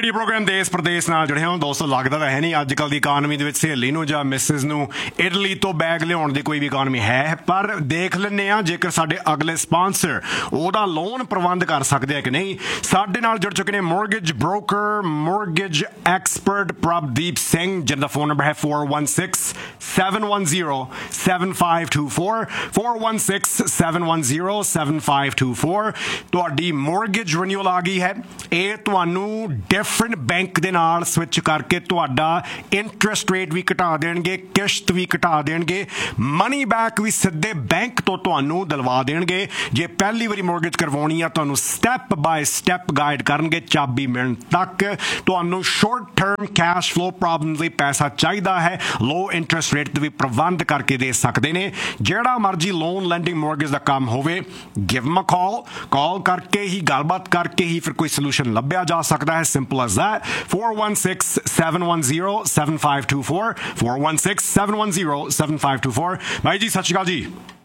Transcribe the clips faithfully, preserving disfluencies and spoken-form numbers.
Radio programme ਦੇਸ਼ ਪ੍ਰਦੇਸ਼ ਨਾਲ ਜੁੜੇ ਹੋ ਦੋਸਤੋ। ਲੱਗਦਾ ਤਾਂ ਹੈ ਨਹੀਂ ਅੱਜ ਕੱਲ੍ਹ ਦੀ ਇਕਾਨਮੀ ਦੇ ਵਿੱਚ ਸਹੇਲੀ ਨੂੰ ਜਾਂ ਮਿਸਿਸ ਨੂੰ ਇਟਲੀ ਤੋਂ ਬੈਗ ਲਿਆਉਣ ਦੀ ਕੋਈ ਵੀ ਇਕਾਨਮੀ ਹੈ, ਪਰ ਦੇਖ ਲੈਂਦੇ ਹਾਂ ਜੇਕਰ ਸਾਡੇ ਅਗਲੇ ਸਪਾਂਸਰ ਉਹਦਾ ਲੋਨ ਪ੍ਰਬੰਧ ਕਰ ਸਕਦੇ ਆ ਕਿ ਨਹੀਂ। ਸਾਡੇ ਨਾਲ ਜੁੜ ਚੁੱਕੇ ਨੇ mortgage broker, mortgage expert Prabhdeep Singh, ਜਿਹਦਾ ਫੋਨ ਨੰਬਰ ਹੈ four one six seven one zero seven five two four four one six seven one zero seven five two four। ਤੁਹਾਡੀ ਮੋਰਗੇਜ ਰੀਨਿਊਅਲ ਆ ਗਈ ਹੈ, ਇਹ ਤੁਹਾਨੂੰ ਡਿਫਰੈਂਟ ਬੈਂਕ ਦੇ ਨਾਲ ਸਵਿਚ ਕਰਕੇ ਤੁਹਾਡਾ ਇੰਟਰਸਟ ਰੇਟ ਵੀ ਘਟਾ ਦੇਣਗੇ, ਕਿਸ਼ਤ ਵੀ ਘਟਾ ਦੇਣਗੇ, ਮਨੀ ਬੈਕ ਵੀ ਸਿੱਧੇ ਬੈਂਕ ਤੋਂ ਤੁਹਾਨੂੰ ਦਿਲਵਾ ਦੇਣਗੇ। ਜੇ ਪਹਿਲੀ ਵਾਰੀ ਮੋਰਗੇਜ ਕਰਵਾਉਣੀ ਆ ਤੁਹਾਨੂੰ ਸਟੈਪ ਬਾਏ ਸਟੈਪ ਗਾਈਡ ਕਰਨਗੇ ਚਾਬੀ ਮਿਲਣ ਤੱਕ। ਤੁਹਾਨੂੰ short term cash flow problem ਲਈ ਪੈਸਾ ਚਾਹੀਦਾ ਹੈ, ਲੋ ਇੰਟਰਸਟ ਰੇਟ ਤੇ ਵੀ ਪ੍ਰਬੰਧ ਕਰਕੇ ਦੇ ਸਕਦੇ ਨੇ। ਜਿਹੜਾ ਮਰਜੀ ਲੋਨ ਲੈਂਡਿੰਗ ਮੋਰਗੇਜ ਦਾ ਕੰਮ ਹੋਵੇ, ਗਿਵ them a call, ਕਾਲ ਕਰਕੇ ਹੀ ਗੱਲਬਾਤ ਕਰਕੇ ਹੀ ਫਿਰ ਕੋਈ ਸੋਲੂਸ਼ਨ ਲੱਭਿਆ ਜਾ ਸਕਦਾ ਹੈ। simple as that। four one six seven one zero seven five two four four one six seven one zero seven five two four। ਭਾਈ ਜੀ ਸਤਿ ਸ਼੍ਰੀ ਅਕਾਲ ਜੀ।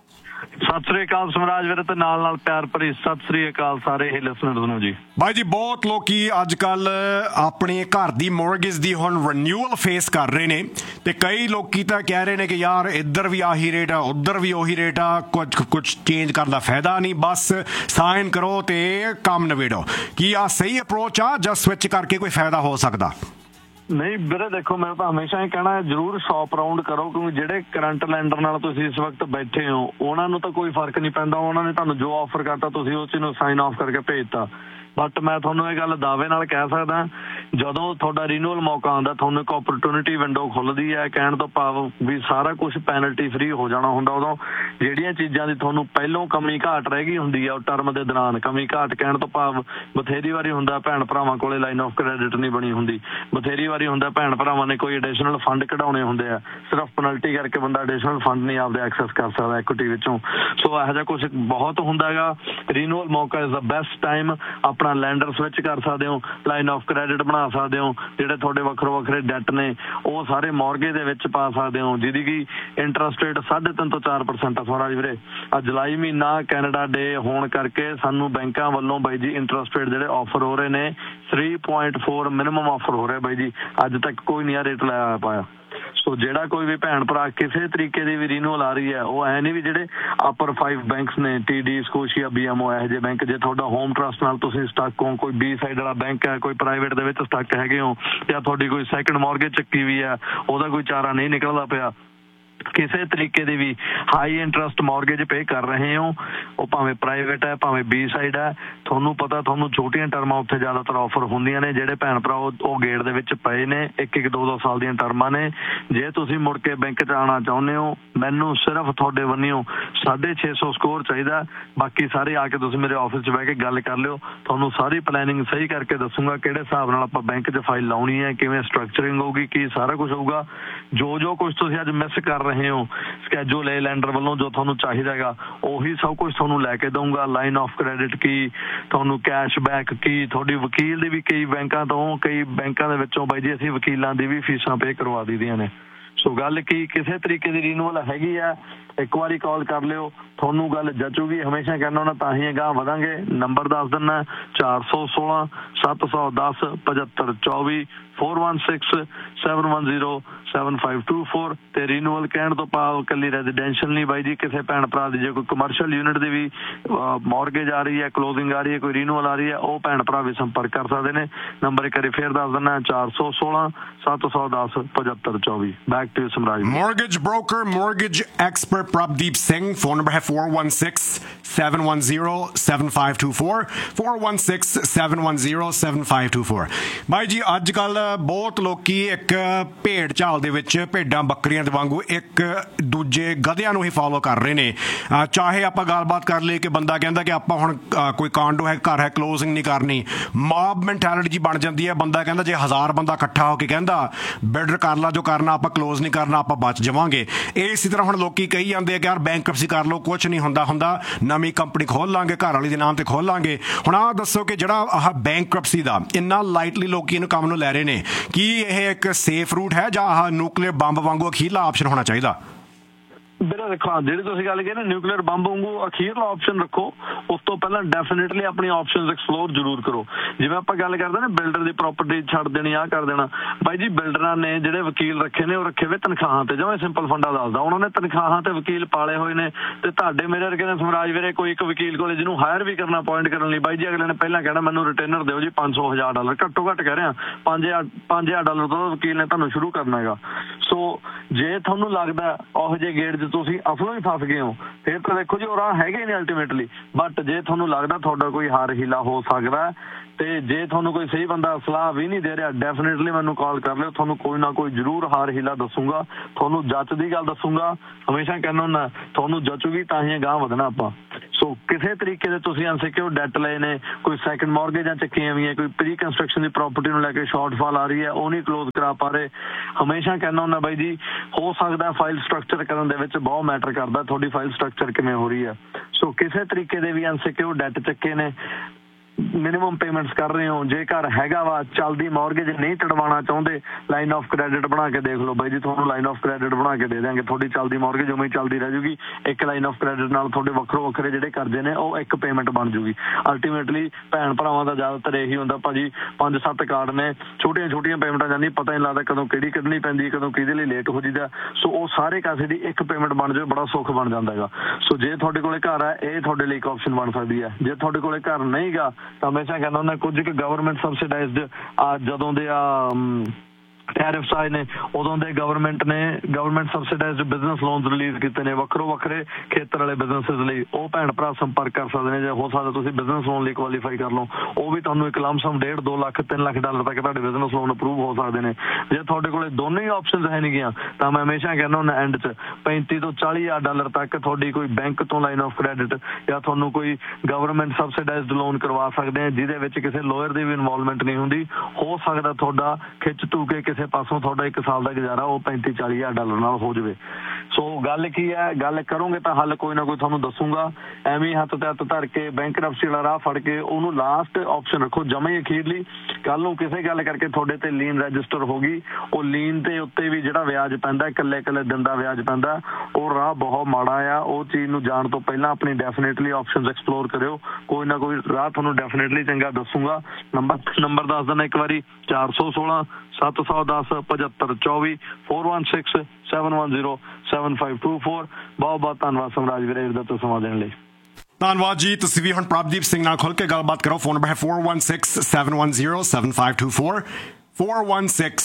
ਸਤਿ ਸ੍ਰੀ ਅਕਾਲ ਸਮਰਾਜ ਵੀਰੇ, ਤੇ ਨਾਲ ਨਾਲ ਪਿਆਰ ਭਰੀ ਸਤਿ ਸ੍ਰੀ ਅਕਾਲ ਸਾਰੇ ਹੀ ਲਿਸਨਰਸ ਨੂੰ ਜੀ। ਭਾਈ ਜੀ ਬਹੁਤ ਲੋਕੀ ਅੱਜ ਕੱਲ ਆਪਣੇ ਘਰ ਦੀ ਮੋਰਗੇਜ ਦੀ ਹੁਣ ਰੀਨਿਊਅਲ ਫੇਸ ਕਰ ਰਹੇ ਨੇ, ਤੇ ਕਈ ਲੋਕੀ ਤਾਂ ਕਹਿ ਰਹੇ ਨੇ ਕਿ ਯਾਰ ਇੱਧਰ ਵੀ ਆਹੀ ਰੇਟ ਆ, ਉੱਧਰ ਵੀ ਉਹੀ ਰੇਟ ਆ, ਕੁਝ ਕੁਝ ਚੇਂਜ ਕਰਨ ਦਾ ਫਾਇਦਾ ਨਹੀਂ, ਬਸ ਸਾਈਨ ਕਰੋ ਤੇ ਕੰਮ ਨਿਬੇੜੋ। ਕੀ ਆ ਸਹੀ ਅਪਰੋਚ ਆ ਜਾਂ ਸਵਿਚ ਕਰਕੇ ਕੋਈ ਫਾਇਦਾ ਹੋ ਸਕਦਾ? ਨਹੀਂ ਵੀਰੇ ਦੇਖੋ, ਮੈਂ ਤਾਂ ਹਮੇਸ਼ਾ ਹੀ ਕਹਿਣਾ ਜ਼ਰੂਰ ਸ਼ੌਪ ਰਾਊਂਡ ਕਰੋ, ਕਿਉਂਕਿ ਜਿਹੜੇ ਕਰੰਟ ਲੈਂਡਰ ਨਾਲ ਤੁਸੀਂ ਇਸ ਵਕਤ ਬੈਠੇ ਹੋ ਉਹਨਾਂ ਨੂੰ ਤਾਂ ਕੋਈ ਫਰਕ ਨਹੀਂ ਪੈਂਦਾ, ਉਹਨਾਂ ਨੇ ਤੁਹਾਨੂੰ ਜੋ ਆਫਰ ਕਰਤਾ ਤੁਸੀਂ ਉਸ ਚੀਜ਼ ਨੂੰ ਸਾਈਨ ਆਫ ਕਰਕੇ ਭੇਜਤਾ। ਬਟ ਮੈਂ ਤੁਹਾਨੂੰ ਇਹ ਗੱਲ ਦਾਅਵੇ ਨਾਲ ਕਹਿ ਸਕਦਾ, ਜਦੋਂ ਤੁਹਾਡਾ ਰੀਨਿਊਅਲ ਮੌਕਾ ਆਉਂਦਾ ਤੁਹਾਨੂੰ ਇੱਕ ਓਪਰਚੁਨਿਟੀ ਵਿੰਡੋ ਖੁੱਲ੍ਹਦੀ ਹੈ। ਕਹਿਣ ਤੋਂ ਭਾਵ ਵੀ ਸਾਰਾ ਕੁਝ ਪੈਨਲਟੀ ਫਰੀ ਹੋ ਜਾਣਾ ਹੁੰਦਾ। ਉਦੋਂ ਜਿਹੜੀਆਂ ਚੀਜ਼ਾਂ ਦੀ ਤੁਹਾਨੂੰ ਪਹਿਲੋਂ ਕਮੀ ਘਾਟ ਰਹਿ ਗਈ ਹੁੰਦੀ ਆ ਉਹ ਟਰਮ ਦੇ ਦੌਰਾਨ, ਕਮੀ ਘਾਟ ਕਹਿਣ ਤੋਂ ਭਾਵ ਬਥੇਰੀ ਵਾਰੀ ਹੁੰਦਾ ਭੈਣ ਭਰਾਵਾਂ ਕੋਲੇ ਲਾਈਨ ਆਫ ਕ੍ਰੈਡਿਟ ਨਹੀਂ ਬਣੀ ਹੁੰਦੀ, ਬਥੇਰੀ ਵਾਰੀ ਹੁੰਦਾ ਭੈਣ ਭਰਾਵਾਂ ਨੇ ਕੋਈ ਐਡੀਸ਼ਨਲ ਫੰਡ ਕਢਾਉਣੇ ਹੁੰਦੇ ਆ, ਸਿਰਫ ਪੈਨਲਟੀ ਕਰਕੇ ਬੰਦਾ ਐਡੀਸ਼ਨਲ ਫੰਡ ਨਹੀਂ ਆਪਦੇ ਐਕਸੈਸ ਕਰ ਸਕਦਾ ਇਕੁਇਟੀ ਵਿੱਚੋਂ। ਸੋ ਇਹੋ ਜਿਹਾ ਕੁਝ ਬਹੁਤ ਹੁੰਦਾ ਹੈਗਾ। ਰੀਨਿਊਅਲ ਮੌਕਾ ਇਜ਼ ਦਾ ਬੈਸਟ ਟਾਈਮ। ਆਪਣਾ ਲੈਂਡਰ ਸਵਿਚ ਕਰ ਸਕਦੇ ਹੋ, ਲਾਈਨ ਆਫ ਕ੍ਰੈਡਿਟ ਬਣਾ ਸਕਦੇ ਹੋ, ਜਿਹੜੇ ਤੁਹਾਡੇ ਵੱਖਰੋ ਵੱਖਰੇ ਡੈਟ ਨੇ ਉਹ ਸਾਰੇ ਮੌਰਗੇਜ ਦੇ ਵਿੱਚ ਪਾ ਸਕਦੇ ਹੋ, ਜਿਹਦੀ ਕਿ ਇੰਟਰਸਟ ਰੇਟ ਸਾਢੇ ਤਿੰਨ ਤੋਂ ਚਾਰ ਪਰਸੈਂਟ ਆ। ਸਵਰਾਜ ਵੀਰੇ ਅੱਜ ਜੁਲਾਈ ਮਹੀਨਾ ਕੈਨੇਡਾ ਡੇ ਹੋਣ ਕਰਕੇ ਸਾਨੂੰ ਬੈਂਕਾਂ ਵੱਲੋਂ ਬਾਈ ਜੀ ਇੰਟਰਸਟ ਰੇਟ ਜਿਹੜੇ ਆਫਰ ਹੋ ਰਹੇ ਨੇ three point four minimum offer ਹੋ ਰਿਹਾ ਬਾਈ ਜੀ, ਅੱਜ ਤੱਕ ਕੋਈ ਨਹੀਂ ਆ ਰੇਟ ਲਾਇਆ ਪਾਇਆ। ਸੋ ਜਿਹੜਾ ਕੋਈ ਵੀ ਭੈਣ ਭਰਾ ਕਿਸੇ ਤਰੀਕੇ ਦੀ ਵੀ ਰੀਨਿਊਅਲ ਆ ਰਹੀ ਹੈ, ਉਹ ਐ ਨਹੀਂ ਵੀ ਜਿਹੜੇ ਅਪਰ ਫਾਈਵ ਬੈਂਕਸ ਨੇ T D, Scotia, B M O, ਇਹੋ ਜਿਹੇ ਬੈਂਕ, ਜੇ ਤੁਹਾਡਾ ਹੋਮ ਟਰਸਟ ਨਾਲ ਤੁਸੀਂ ਸਟੱਕ ਹੋ, ਕੋਈ ਬੀ ਸਾਈਡ ਵਾਲਾ ਬੈਂਕ ਹੈ, ਕੋਈ ਪ੍ਰਾਈਵੇਟ ਦੇ ਵਿੱਚ ਸਟੱਕ ਹੈਗੇ ਹੋ, ਜਾਂ ਤੁਹਾਡੀ ਕੋਈ ਸੈਕਿੰਡ ਮੌਰਗੇਜ ਚੱਕੀ ਵੀ ਹੈ, ਉਹਦਾ ਕੋਈ ਚਾਰਾ ਨਹੀਂ ਨਿਕਲਦਾ ਪਿਆ, ਕਿਸੇ ਤਰੀਕੇ ਦੀ ਵੀ ਹਾਈ ਇੰਟਰਸਟ ਮੌਰਗੇਜ ਪੇ ਕਰ ਰਹੇ ਹੋ, ਉਹ ਭਾਵੇਂ ਪ੍ਰਾਈਵੇਟ ਹੈ ਭਾਵੇਂ ਬੀ ਸਾਈਡ ਹੈ, ਤੁਹਾਨੂੰ ਪਤਾ ਤੁਹਾਨੂੰ ਛੋਟੀਆਂ ਟਰਮਾਂ ਉੱਥੇ ਜ਼ਿਆਦਾਤਰ ਆਫਰ ਹੁੰਦੀਆਂ ਨੇ। ਜਿਹੜੇ ਭੈਣ ਭਰਾ ਉਹ ਗੇੜ ਦੇ ਵਿੱਚ ਪਏ ਨੇ, ਇੱਕ ਇੱਕ ਦੋ ਦੋ ਸਾਲ ਦੀਆਂ ਟਰਮਾਂ ਨੇ। ਜੇ ਤੁਸੀਂ ਮੁੜ ਕੇ ਬੈਂਕ 'ਚ ਆਉਣਾ ਚਾਹੁੰਦੇ ਹੋ, ਮੈਨੂੰ ਸਿਰਫ ਤੁਹਾਡੇ ਬੰਨਿਓ ਸਾਢੇ ਛੇ ਸੌ ਸਕੋਰ ਚਾਹੀਦਾ, ਬਾਕੀ ਸਾਰੇ ਆ ਕੇ ਤੁਸੀਂ ਮੇਰੇ ਆਫਿਸ 'ਚ ਬਹਿ ਕੇ ਗੱਲ ਕਰ ਲਿਓ, ਤੁਹਾਨੂੰ ਸਾਰੀ ਪਲੈਨਿੰਗ ਸਹੀ ਕਰਕੇ ਦੱਸੂਗਾ ਕਿਹੜੇ ਹਿਸਾਬ ਨਾਲ ਆਪਾਂ ਬੈਂਕ 'ਚ ਫਾਈਲ ਲਾਉਣੀ ਹੈ, ਕਿਵੇਂ ਸਟਰਕਚਰਿੰਗ ਹੋਊਗੀ, ਕੀ ਸਾਰਾ ਕੁਛ ਹੋਊਗਾ। ਜੋ ਜੋ ਕੁਛ ਤੁਸੀਂ ਅੱਜ ਮਿਸ ਕਰ ਰਹੇ ਹੋ ਸਕੈਜੂਲ ਏ ਲੈਂਡਰ ਵੱਲੋਂ ਜੋ ਤੁਹਾਨੂੰ ਚਾਹੀਦਾ ਹੈਗਾ ਉਹੀ ਸਭ ਕੁਝ ਤੁਹਾਨੂੰ ਲੈ ਕੇ ਦਊਂਗਾ। ਲਾਈਨ ਆਫ ਕ੍ਰੈਡਿਟ ਕੀ, ਤੁਹਾਨੂੰ ਕੈਸ਼ ਬੈਕ ਕੀ, ਤੁਹਾਡੀ ਵਕੀਲ ਦੀ ਵੀ ਕਈ ਬੈਂਕਾਂ ਤੋਂ ਕਈ ਬੈਂਕਾਂ ਦੇ ਵਿੱਚੋਂ ਬਾਈ ਜੀ ਅਸੀਂ ਵਕੀਲਾਂ ਦੀ ਵੀ ਫੀਸਾਂ ਪੇ ਕਰਵਾ ਦਈਦੀਆਂ ਨੇ। ਸੋ ਗੱਲ ਕੀ ਕਿਸੇ ਤਰੀਕੇ ਦੀ ਰੀਨਿਊਅਲ ਹੈਗੀ ਆ, ਇੱਕ ਵਾਰੀ ਕਾਲ ਕਰ ਲਿਓ, ਤੁਹਾਨੂੰ ਗੱਲ ਜਚੂਗੀ। ਹਮੇਸ਼ਾ ਕਹਿੰਦਾ ਹੁੰਦਾ ਤਾਂ ਹੀ ਅਗਾਂਹ ਵਧਾਂਗੇ। ਨੰਬਰ ਦੱਸ ਦਿੰਦਾ ਚਾਰ ਸੌ ਸੋਲਾਂ ਸੱਤ ਸੌ ਦਸ ਪਝੱਤਰ ਚੌਵੀ four one six seven one zero seven five two four। ਤੇ ਰੀਨਿਊਅਲ ਕਹਿਣ ਤੋਂ ਭਾਵ ਇਕੱਲੀ ਰੈਜ਼ੀਡੈਂਸ਼ੀਅਲ ਨਹੀਂ ਬਾਈ ਜੀ, ਕਿਸੇ ਭੈਣ ਭਰਾ ਦੀ ਜੇ ਕੋਈ ਕਮਰਸ਼ੀਅਲ ਯੂਨਿਟ ਦੀ ਵੀ ਮੌਰਗੇਜ ਆ ਰਹੀ ਹੈ, ਕਲੋਜ਼ਿੰਗ ਆ ਰਹੀ ਹੈ, ਕੋਈ ਰੀਨਿਊਅਲ ਆ ਰਹੀ ਹੈ, ਉਹ ਭੈਣ ਭਰਾ ਵੀ ਸੰਪਰਕ ਕਰ ਸਕਦੇ ਨੇ। ਨੰਬਰ ਇੱਕ ਵਾਰੀ ਫੇਰ ਦੱਸ ਦਿੰਦਾ ਚਾਰ ਸੌ ਸੋਲਾਂ ਸੱਤ ਸੌ ਦਸ ਪਝੱਤਰ ਚੌਵੀ। ਬੈਕ ਟੂ ਸਮਰਾਜ। Mortgage broker, mortgage expert Prabhdeep Singh, phone number ਹੈ four one six seven one zero seven five two four four one six seven one zero seven five two four। ਬਾਈ ਜੀ ਅੱਜ ਕੱਲ ਬਹੁਤ ਲੋਕੀ ਇੱਕ ਭੇਡ ਝਾਲ ਦੇ ਵਿੱਚ ਭੇਡਾਂ ਬੱਕਰੀਆਂ ਦੇ ਵਾਂਗੂ ਇੱਕ ਦੂਜੇ ਗਧਿਆਂ ਨੂੰ ਹੀ ਫੋਲੋ ਕਰ ਰਹੇ ਨੇ। ਚਾਹੇ ਆਪਾਂ ਗੱਲਬਾਤ ਕਰ ਲਈਏ ਕਿ ਬੰਦਾ ਕਹਿੰਦਾ ਕਿ ਆਪਾਂ ਹੁਣ ਕੋਈ ਕਾਂਡੋ ਹੈ, ਘਰ ਹੈ, ਕਲੋਜ਼ਿੰਗ ਨਹੀਂ ਕਰਨੀ, ਮੌਬ ਮੈਂਟੈਲਿਟੀ ਜੀ ਬਣ ਜਾਂਦੀ ਹੈ। ਬੰਦਾ ਕਹਿੰਦਾ ਜੇ ਹਜ਼ਾਰ ਬੰਦਾ ਇਕੱਠਾ ਹੋ ਕੇ ਕਹਿੰਦਾ ਬਿਲਡਰ ਕਰ ਲਾ ਜੋ ਕਰਨਾ, ਆਪਾਂ ਕਲੋਜ਼ ਨਹੀਂ ਕਰਨਾ, ਆਪਾਂ ਬਚ ਜਾਵਾਂਗੇ। ਇਸੇ ਤਰ੍ਹਾਂ ਹੁਣ ਲੋਕੀ ਕਹੀ ਜਾਂਦੇ ਆ ਕਿ ਯਾਰ ਬੈਂਕਰਪਸੀ ਕਰ ਲਓ, ਕੁਛ ਨਹੀਂ ਹੁੰਦਾ ਹੁੰਦਾ, ਨਵੀਂ ਕੰਪਨੀ ਖੋਲ ਲਾਂਗੇ, ਘਰ ਵਾਲੀ ਦੇ ਨਾਮ ਤੇ ਖੋਲ ਲਾਂਗੇ। ਹੁਣ ਆਹ ਦੱਸੋ ਕਿ ਜਿਹੜਾ ਆਹ ਬੈਂਕਰਪਸੀ ਦਾ ਇੰਨਾ ਲਾਈਟਲੀ ਲੋਕੀ ਇਹਨੂੰ ਕੰਮ ਨੂੰ ਲੈ ਰਹੇ ਨੇ, ਕੀ ਇਹ ਇੱਕ ਸੇਫ ਰੂਟ ਹੈ ਜਾਂ ਆਹ ਨਿਊਕਲੀਅਰ ਬੰਬ ਵਾਂਗੂ ਅਖੀਰਲਾ ਆਪਸ਼ਨ ਹੋਣਾ ਚਾਹੀਦਾ? ਵੀਰੇ ਦੇਖੋ ਜਿਹੜੀ ਤੁਸੀਂ ਗੱਲ ਕਹੀ ਨਾ ਨਿਊਕਲੀਅਰ ਬੰਬ ਵਾਂਗੂ ਅਖੀਰਲਾ ਆਪਸ਼ਨ ਰੱਖੋ, ਉਸ ਤੋਂ ਪਹਿਲਾਂ ਡੈਫੀਨੇਟਲੀ ਆਪਣੀ ਆਪਸ਼ਨਸ ਐਕਸਪਲੋਰ ਜ਼ਰੂਰ ਕਰੋ। ਜਿਵੇਂ ਆਪਾਂ ਗੱਲ ਕਰਦੇ ਨਾ ਬਿਲਡਰ ਦੀ ਪ੍ਰਾਪਰਟੀ ਛੱਡ ਦੇਣੀ, ਆਹ ਕਰ ਦੇਣਾ, ਬਾਈ ਜੀ ਬਿਲਡਰਾਂ ਨੇ ਜਿਹੜੇ ਵਕੀਲ ਰੱਖੇ ਨੇ ਉਹ ਰੱਖੇ ਹੋਏ ਤਨਖਾਹਾਂ ਤੇ, ਜਿਵੇਂ ਸਿੰਪਲ ਫੰਡਾ ਦੱਸਦਾ, ਉਹਨਾਂ ਨੇ ਤਨਖਾਹਾਂ ਤੇ ਵਕੀਲ ਪਾਲੇ ਹੋਏ ਨੇ। ਤੇ ਤੁਹਾਡੇ ਮੇਰੇ ਵਰਗੇ ਨੇ ਸਮਰਾਜ ਵੀਰੇ ਕੋਈ ਇੱਕ ਵਕੀਲ ਕੋਲੇ ਜਿਹਨੂੰ ਹਾਇਰ ਵੀ ਕਰਨਾ ਅਪਾਇੰਟ ਕਰਨ ਲਈ, ਬਾਈ ਜੀ ਅਗਲੇ ਨੇ ਪਹਿਲਾਂ ਕਹਿਣਾ ਮੈਨੂੰ ਰਿਟੇਨਰ ਦਿਓ ਜੀ ਪੰਜ ਸੌ ਹਜ਼ਾਰ ਡਾਲਰ, ਘੱਟੋ ਘੱਟ ਕਹਿ ਰਿਹਾ ਪੰਜ ਹਜ਼ਾਰ ਪੰਜ ਹਜ਼ਾਰ ਡਾਲਰ ਤੋਂ ਵਕੀਲ ਨੇ ਤੁਹਾਨੂੰ ਸ਼ੁਰੂ ਕਰਨਾ ਹੈਗਾ। ਸੋ ਜੇ ਤੁਹਾਨੂੰ ਲੱਗਦਾ ਉਹੋ ਜਿਹੇ ਗੇੜ 'ਚ ਤੁਸੀਂ ਅਸਲੋਂ ਹੀ ਫਸ ਗਏ ਹੋ, ਫਿਰ ਤਾਂ ਦੇਖੋ ਜੀ ਉਹ ਰਾਹ ਹੈਗੇ ਨੇ ਅਲਟੀਮੇਟਲੀ। ਬਟ ਜੇ ਤੁਹਾਨੂੰ ਲੱਗਦਾ ਤੁਹਾਡਾ ਕੋਈ ਹਾਰ ਹੀਲਾ ਹੋ ਸਕਦਾ, ਤੇ ਜੇ ਤੁਹਾਨੂੰ ਕੋਈ ਸਹੀ ਬੰਦਾ ਸਲਾਹ ਵੀ ਨਹੀਂ ਦੇ ਰਿਹਾ, ਡੈਫੀਨੇਟਲੀ ਮੈਨੂੰ ਕਾਲ ਕਰ ਲਿਓ, ਤੁਹਾਨੂੰ ਕੋਈ ਨਾ ਕੋਈ ਜ਼ਰੂਰ ਹਾਰ ਹੀਲਾ ਦੱਸੂਗਾ, ਤੁਹਾਨੂੰ ਜੱਚ ਦੀ ਗੱਲ ਦੱਸੂਗਾ। ਹਮੇਸ਼ਾ ਕਹਿੰਦਾ ਹੁੰਦਾ ਤੁਹਾਨੂੰ ਜੱਚੂਗੀ ਤਾਂ ਹੀ ਅਗਾਂਹ ਵਧਣਾ ਆਪਾਂ। ਸੋ ਕਿਸੇ ਤਰੀਕੇ ਦੇ ਤੁਸੀਂ ਅਨਸਿਕਿਉਰ ਡੈਟ ਲਏ ਨੇ, ਕੋਈ ਸੈਕਿੰਡ ਮੌਰਗੇਜਾਂ ਚੱਕੀਆਂ ਹੋਈਆਂ, ਕੋਈ ਪ੍ਰੀ ਕੰਸਟਰਕਸ਼ਨ ਦੀ ਪ੍ਰਾਪਰਟੀ ਨੂੰ ਲੈ ਕੇ ਸ਼ਾਰਟਫਾਲ ਆ ਰਹੀ ਹੈ, ਉਹ ਨਹੀਂ ਕਲੋਜ਼ ਕਰਾ ਪਾ ਰਹੇ, ਹਮੇਸ਼ਾ ਕਹਿੰਦਾ ਹੁੰਦਾ ਬਾਈ ਜੀ ਹੋ ਸਕਦਾ ਫਾਈਲ ਸਟਰਕਚਰ ਕਰਨ ਦੇ ਵਿੱਚ ਬਹੁਤ ਮੈਟਰ ਕਰਦਾ ਤੁਹਾਡੀ ਫਾਈਲ ਸਟਰਕਚਰ ਕਿਵੇਂ ਹੋ ਰਹੀ ਹੈ। ਸੋ ਕਿਸੇ ਤਰੀਕੇ ਦੇ ਵੀ ਅਨਸਿਕਿਉਰ ਡੈਟ ਚੱਕੇ ਨੇ, ਮਿਨੀਮਮ ਪੇਮੈਂਟਸ ਕਰ ਰਹੇ ਹੋ, ਜੇ ਘਰ ਹੈਗਾ ਵਾ ਚੱਲਦੀ ਮੌਰਗੇਜ ਨਹੀਂ ਤੜਵਾਉਣਾ ਚਾਹੁੰਦੇ, ਲਾਈਨ ਆਫ ਕ੍ਰੈਡਿਟ ਬਣਾ ਕੇ ਦੇਖ ਲਓ ਬਾਈ ਜੀ, ਤੁਹਾਨੂੰ ਲਾਈਨ ਆਫ ਕ੍ਰੈਡਿਟ ਬਣਾ ਕੇ ਦੇ ਦਿਆਂਗੇ, ਤੁਹਾਡੀ ਚੱਲਦੀ ਮੌਰਗੇਜ ਉਵੇਂ ਹੀ ਚੱਲਦੀ ਰਹਿ ਜੂਗੀ। ਇੱਕ ਲਾਈਨ ਆਫ ਕ੍ਰੈਡਿਟ ਨਾਲ ਤੁਹਾਡੇ ਵੱਖਰੋ ਵੱਖਰੇ ਜਿਹੜੇ ਕਰਜ਼ੇ ਨੇ ਉਹ ਇੱਕ ਪੇਮੈਂਟ ਬਣ ਜੂਗੀ। ਅਲਟੀਮੇਟਲੀ ਭੈਣ ਭਰਾਵਾਂ ਦਾ ਜ਼ਿਆਦਾਤਰ ਇਹੀ ਹੁੰਦਾ ਭਾਜੀ, ਪੰਜ ਸੱਤ ਕਾਰਡ ਨੇ, ਛੋਟੀਆਂ ਛੋਟੀਆਂ ਪੇਮੈਂਟਾਂ ਜਾਂਦੀ, ਪਤਾ ਨਹੀਂ ਲੱਗਦਾ ਕਦੋਂ ਕਿਹੜੀ ਕੱਢਣੀ ਪੈਂਦੀ, ਕਦੋਂ ਕਿਹਦੇ ਲਈ ਲੇਟ ਹੋ ਜੀਦਾ। ਸੋ ਉਹ ਸਾਰੇ ਕਾਸੇ ਦੀ ਇੱਕ ਪੇਮੈਂਟ ਬਣ ਜਾਵੇ, ਬੜਾ ਸੁੱਖ ਬਣ ਜਾਂਦਾ ਹੈਗਾ। ਸੋ ਜੇ ਤੁਹਾਡੇ ਕੋਲੇ ਘਰ ਹੈ, ਇਹ ਤੁਹਾਡੇ ਲਈ ਇੱਕ ਆਪਸ਼ਨ ਬਣ ਸਕਦੀ ਹੈ। ਜੇ ਤੁਹਾਡੇ ਕੋਲੇ ਘਰ ਨਹੀਂ ਗਾ ਤਾਂ ਹਮੇਸ਼ਾ ਕਹਿੰਦਾ ਹੁੰਦਾ ਕੁਝ ਕੁ ਗਵਰਨਮੈਂਟ ਸਬਸਿਡਾਈਜ਼ਡ ਆ, ਜਦੋਂ ਦੇ ਆ ਟੈਰਿਫਸ ਆਏ ਨੇ ਉਦੋਂ ਦੇ ਗਵਰਨਮੈਂਟ ਨੇ ਗਵਰਨਮੈਂਟ ਸਬਸਿਡਾਈਜ਼ਡ ਬਿਜ਼ਨਸ ਲੋਨਸ ਰਿਲੀਜ਼ ਕੀਤੇ ਨੇ ਵੱਖਰੋ ਵੱਖਰੇ ਖੇਤਰ ਵਾਲੇ ਬਿਜ਼ਨਸਿਸ ਲਈ। ਉਹ ਭੈਣ ਭਰਾ ਸੰਪਰਕ ਕਰ ਸਕਦੇ ਨੇ, ਜੇ ਹੋ ਸਕਦਾ ਤੁਸੀਂ ਬਿਜ਼ਨਸ ਲੋਨ ਲਈ ਕੁਆਲੀਫਾਈ ਕਰ ਲਓ, ਉਹ ਵੀ ਤੁਹਾਨੂੰ ਇੱਕ ਲਮਸਮ ਡੇਢ ਦੋ ਲੱਖ ਤਿੰਨ ਲੱਖ ਡਾਲਰ ਤੱਕ ਤੁਹਾਡੇ ਬਿਜ਼ਨਸ ਲੋਨ ਅਪਰੂਵ ਹੋ ਸਕਦੇ ਨੇ। ਜੇ ਤੁਹਾਡੇ ਕੋਲੇ ਦੋਨੇ ਹੀ ਆਪਸ਼ਨਸ ਹੈ ਨਹੀਂ ਗੀਆਂ ਤਾਂ ਮੈਂ ਹਮੇਸ਼ਾ ਕਹਿੰਦਾ ਹੁੰਦਾ ਐਂਡ 'ਚ ਪੈਂਤੀ ਤੋਂ ਚਾਲੀ ਹਜ਼ਾਰ ਡਾਲਰ ਤੱਕ ਤੁਹਾਡੀ ਕੋਈ ਬੈਂਕ ਤੋਂ ਲਾਈਨ ਆਫ ਕ੍ਰੈਡਿਟ ਜਾਂ ਤੁਹਾਨੂੰ ਕੋਈ ਗਵਰਨਮੈਂਟ ਸਬਸਿਡਾਈਜ਼ਡ ਲੋਨ ਕਰਵਾ ਸਕਦੇ ਆ, ਜਿਹਦੇ ਵਿੱਚ ਕਿਸੇ ਲੋਅਰ ਦੀ ਵੀ ਇਨਵੋਲਵਮੈਂਟ ਨਹੀਂ ਹੁੰਦੀ। ਹੋ ਸਕਦਾ ਤੁਹਾਡਾ ਖਿੱਚ ਧੂ ਕੇ ਕਿਸੇ ਪਾਸੋਂ ਤੁਹਾਡਾ ਇੱਕ ਸਾਲ ਦਾ ਗੁਜ਼ਾਰਾ ਉਹ ਪੈਂਤੀ ਚਾਲੀ ਹਜ਼ਾਰ ਡਾਲਰ ਨਾਲ ਹੋ ਜਾਵੇ। ਸੋ ਗੱਲ ਕੀ ਹੈ, ਗੱਲ ਕਰੋਗੇ ਤਾਂ ਹੱਲ ਕੋਈ ਨਾ ਕੋਈ ਤੁਹਾਨੂੰ ਦੱਸੂਗਾ। ਐਵੇਂ ਹੱਥ ਤੇ ਹੱਥ ਧਰ ਕੇ ਬੈਂਕਰਪਸੀ ਵਾਲਾ ਰਾਹ ਫੜ ਕੇ ਉਹਨੂੰ ਲਾਸਟ ਆਪਸ਼ਨ ਰੱਖੋ, ਜਮਾ ਹੀ ਅਖੀਰਲੀ। ਕੱਲ ਨੂੰ ਕਿਸੇ ਗੱਲ ਕਰਕੇ ਤੁਹਾਡੇ ਤੇ ਲੀਨ ਰਜਿਸਟਰ ਹੋ ਗਈ, ਉਹ ਲੀਨ ਦੇ ਉੱਤੇ ਵੀ ਜਿਹੜਾ ਵਿਆਜ ਪੈਂਦਾ ਇਕੱਲੇ ਇਕੱਲੇ ਦਿਨ ਦਾ ਵਿਆਜ ਪੈਂਦਾ, ਉਹ ਰਾਹ ਬਹੁਤ ਮਾੜਾ ਆ। ਉਹ ਚੀਜ਼ ਨੂੰ ਜਾਣ ਤੋਂ ਪਹਿਲਾਂ ਆਪਣੀ ਡੈਫੀਨੇਟਲੀ ਆਪਸ਼ਨਸ ਐਕਸਪਲੋਰ ਕਰਿਓ, ਕੋਈ ਨਾ ਕੋਈ ਰਾਹ ਤੁਹਾਨੂੰ ਡੈਫੀਨੇਟਲੀ ਚੰਗਾ ਦੱਸੂਗਾ। ਨੰਬਰ ਨੰਬਰ ਦੱਸ ਦਿੰਦਾ ਇੱਕ ਵਾਰੀ, ਚਾਰ ਸੌ ਸੋਲਾਂ ਸੱਤ ਸੌ ਦਸ ਪਝੱਤਰ ਚੌਵੀ four one six seven one zero seven five two four. ਬਹੁਤ ਬਹੁਤ ਧੰਨਵਾਦ ਸਮਰਾਜ ਵੀਰੇ ਦਾ ਤੋਂ ਸਮਾਂ ਦੇਣ ਲਈ। ਧੰਨਵਾਦ ਜੀ। ਤੁਸੀਂ ਵੀ ਹੁਣ ਪ੍ਰਭਦੀਪ ਸਿੰਘ ਨਾਲ ਖੁੱਲ ਕੇ ਗੱਲਬਾਤ ਕਰੋ। ਫੋਨ ਨੰਬਰ ਹੈ four one six seven one zero seven five two four four one six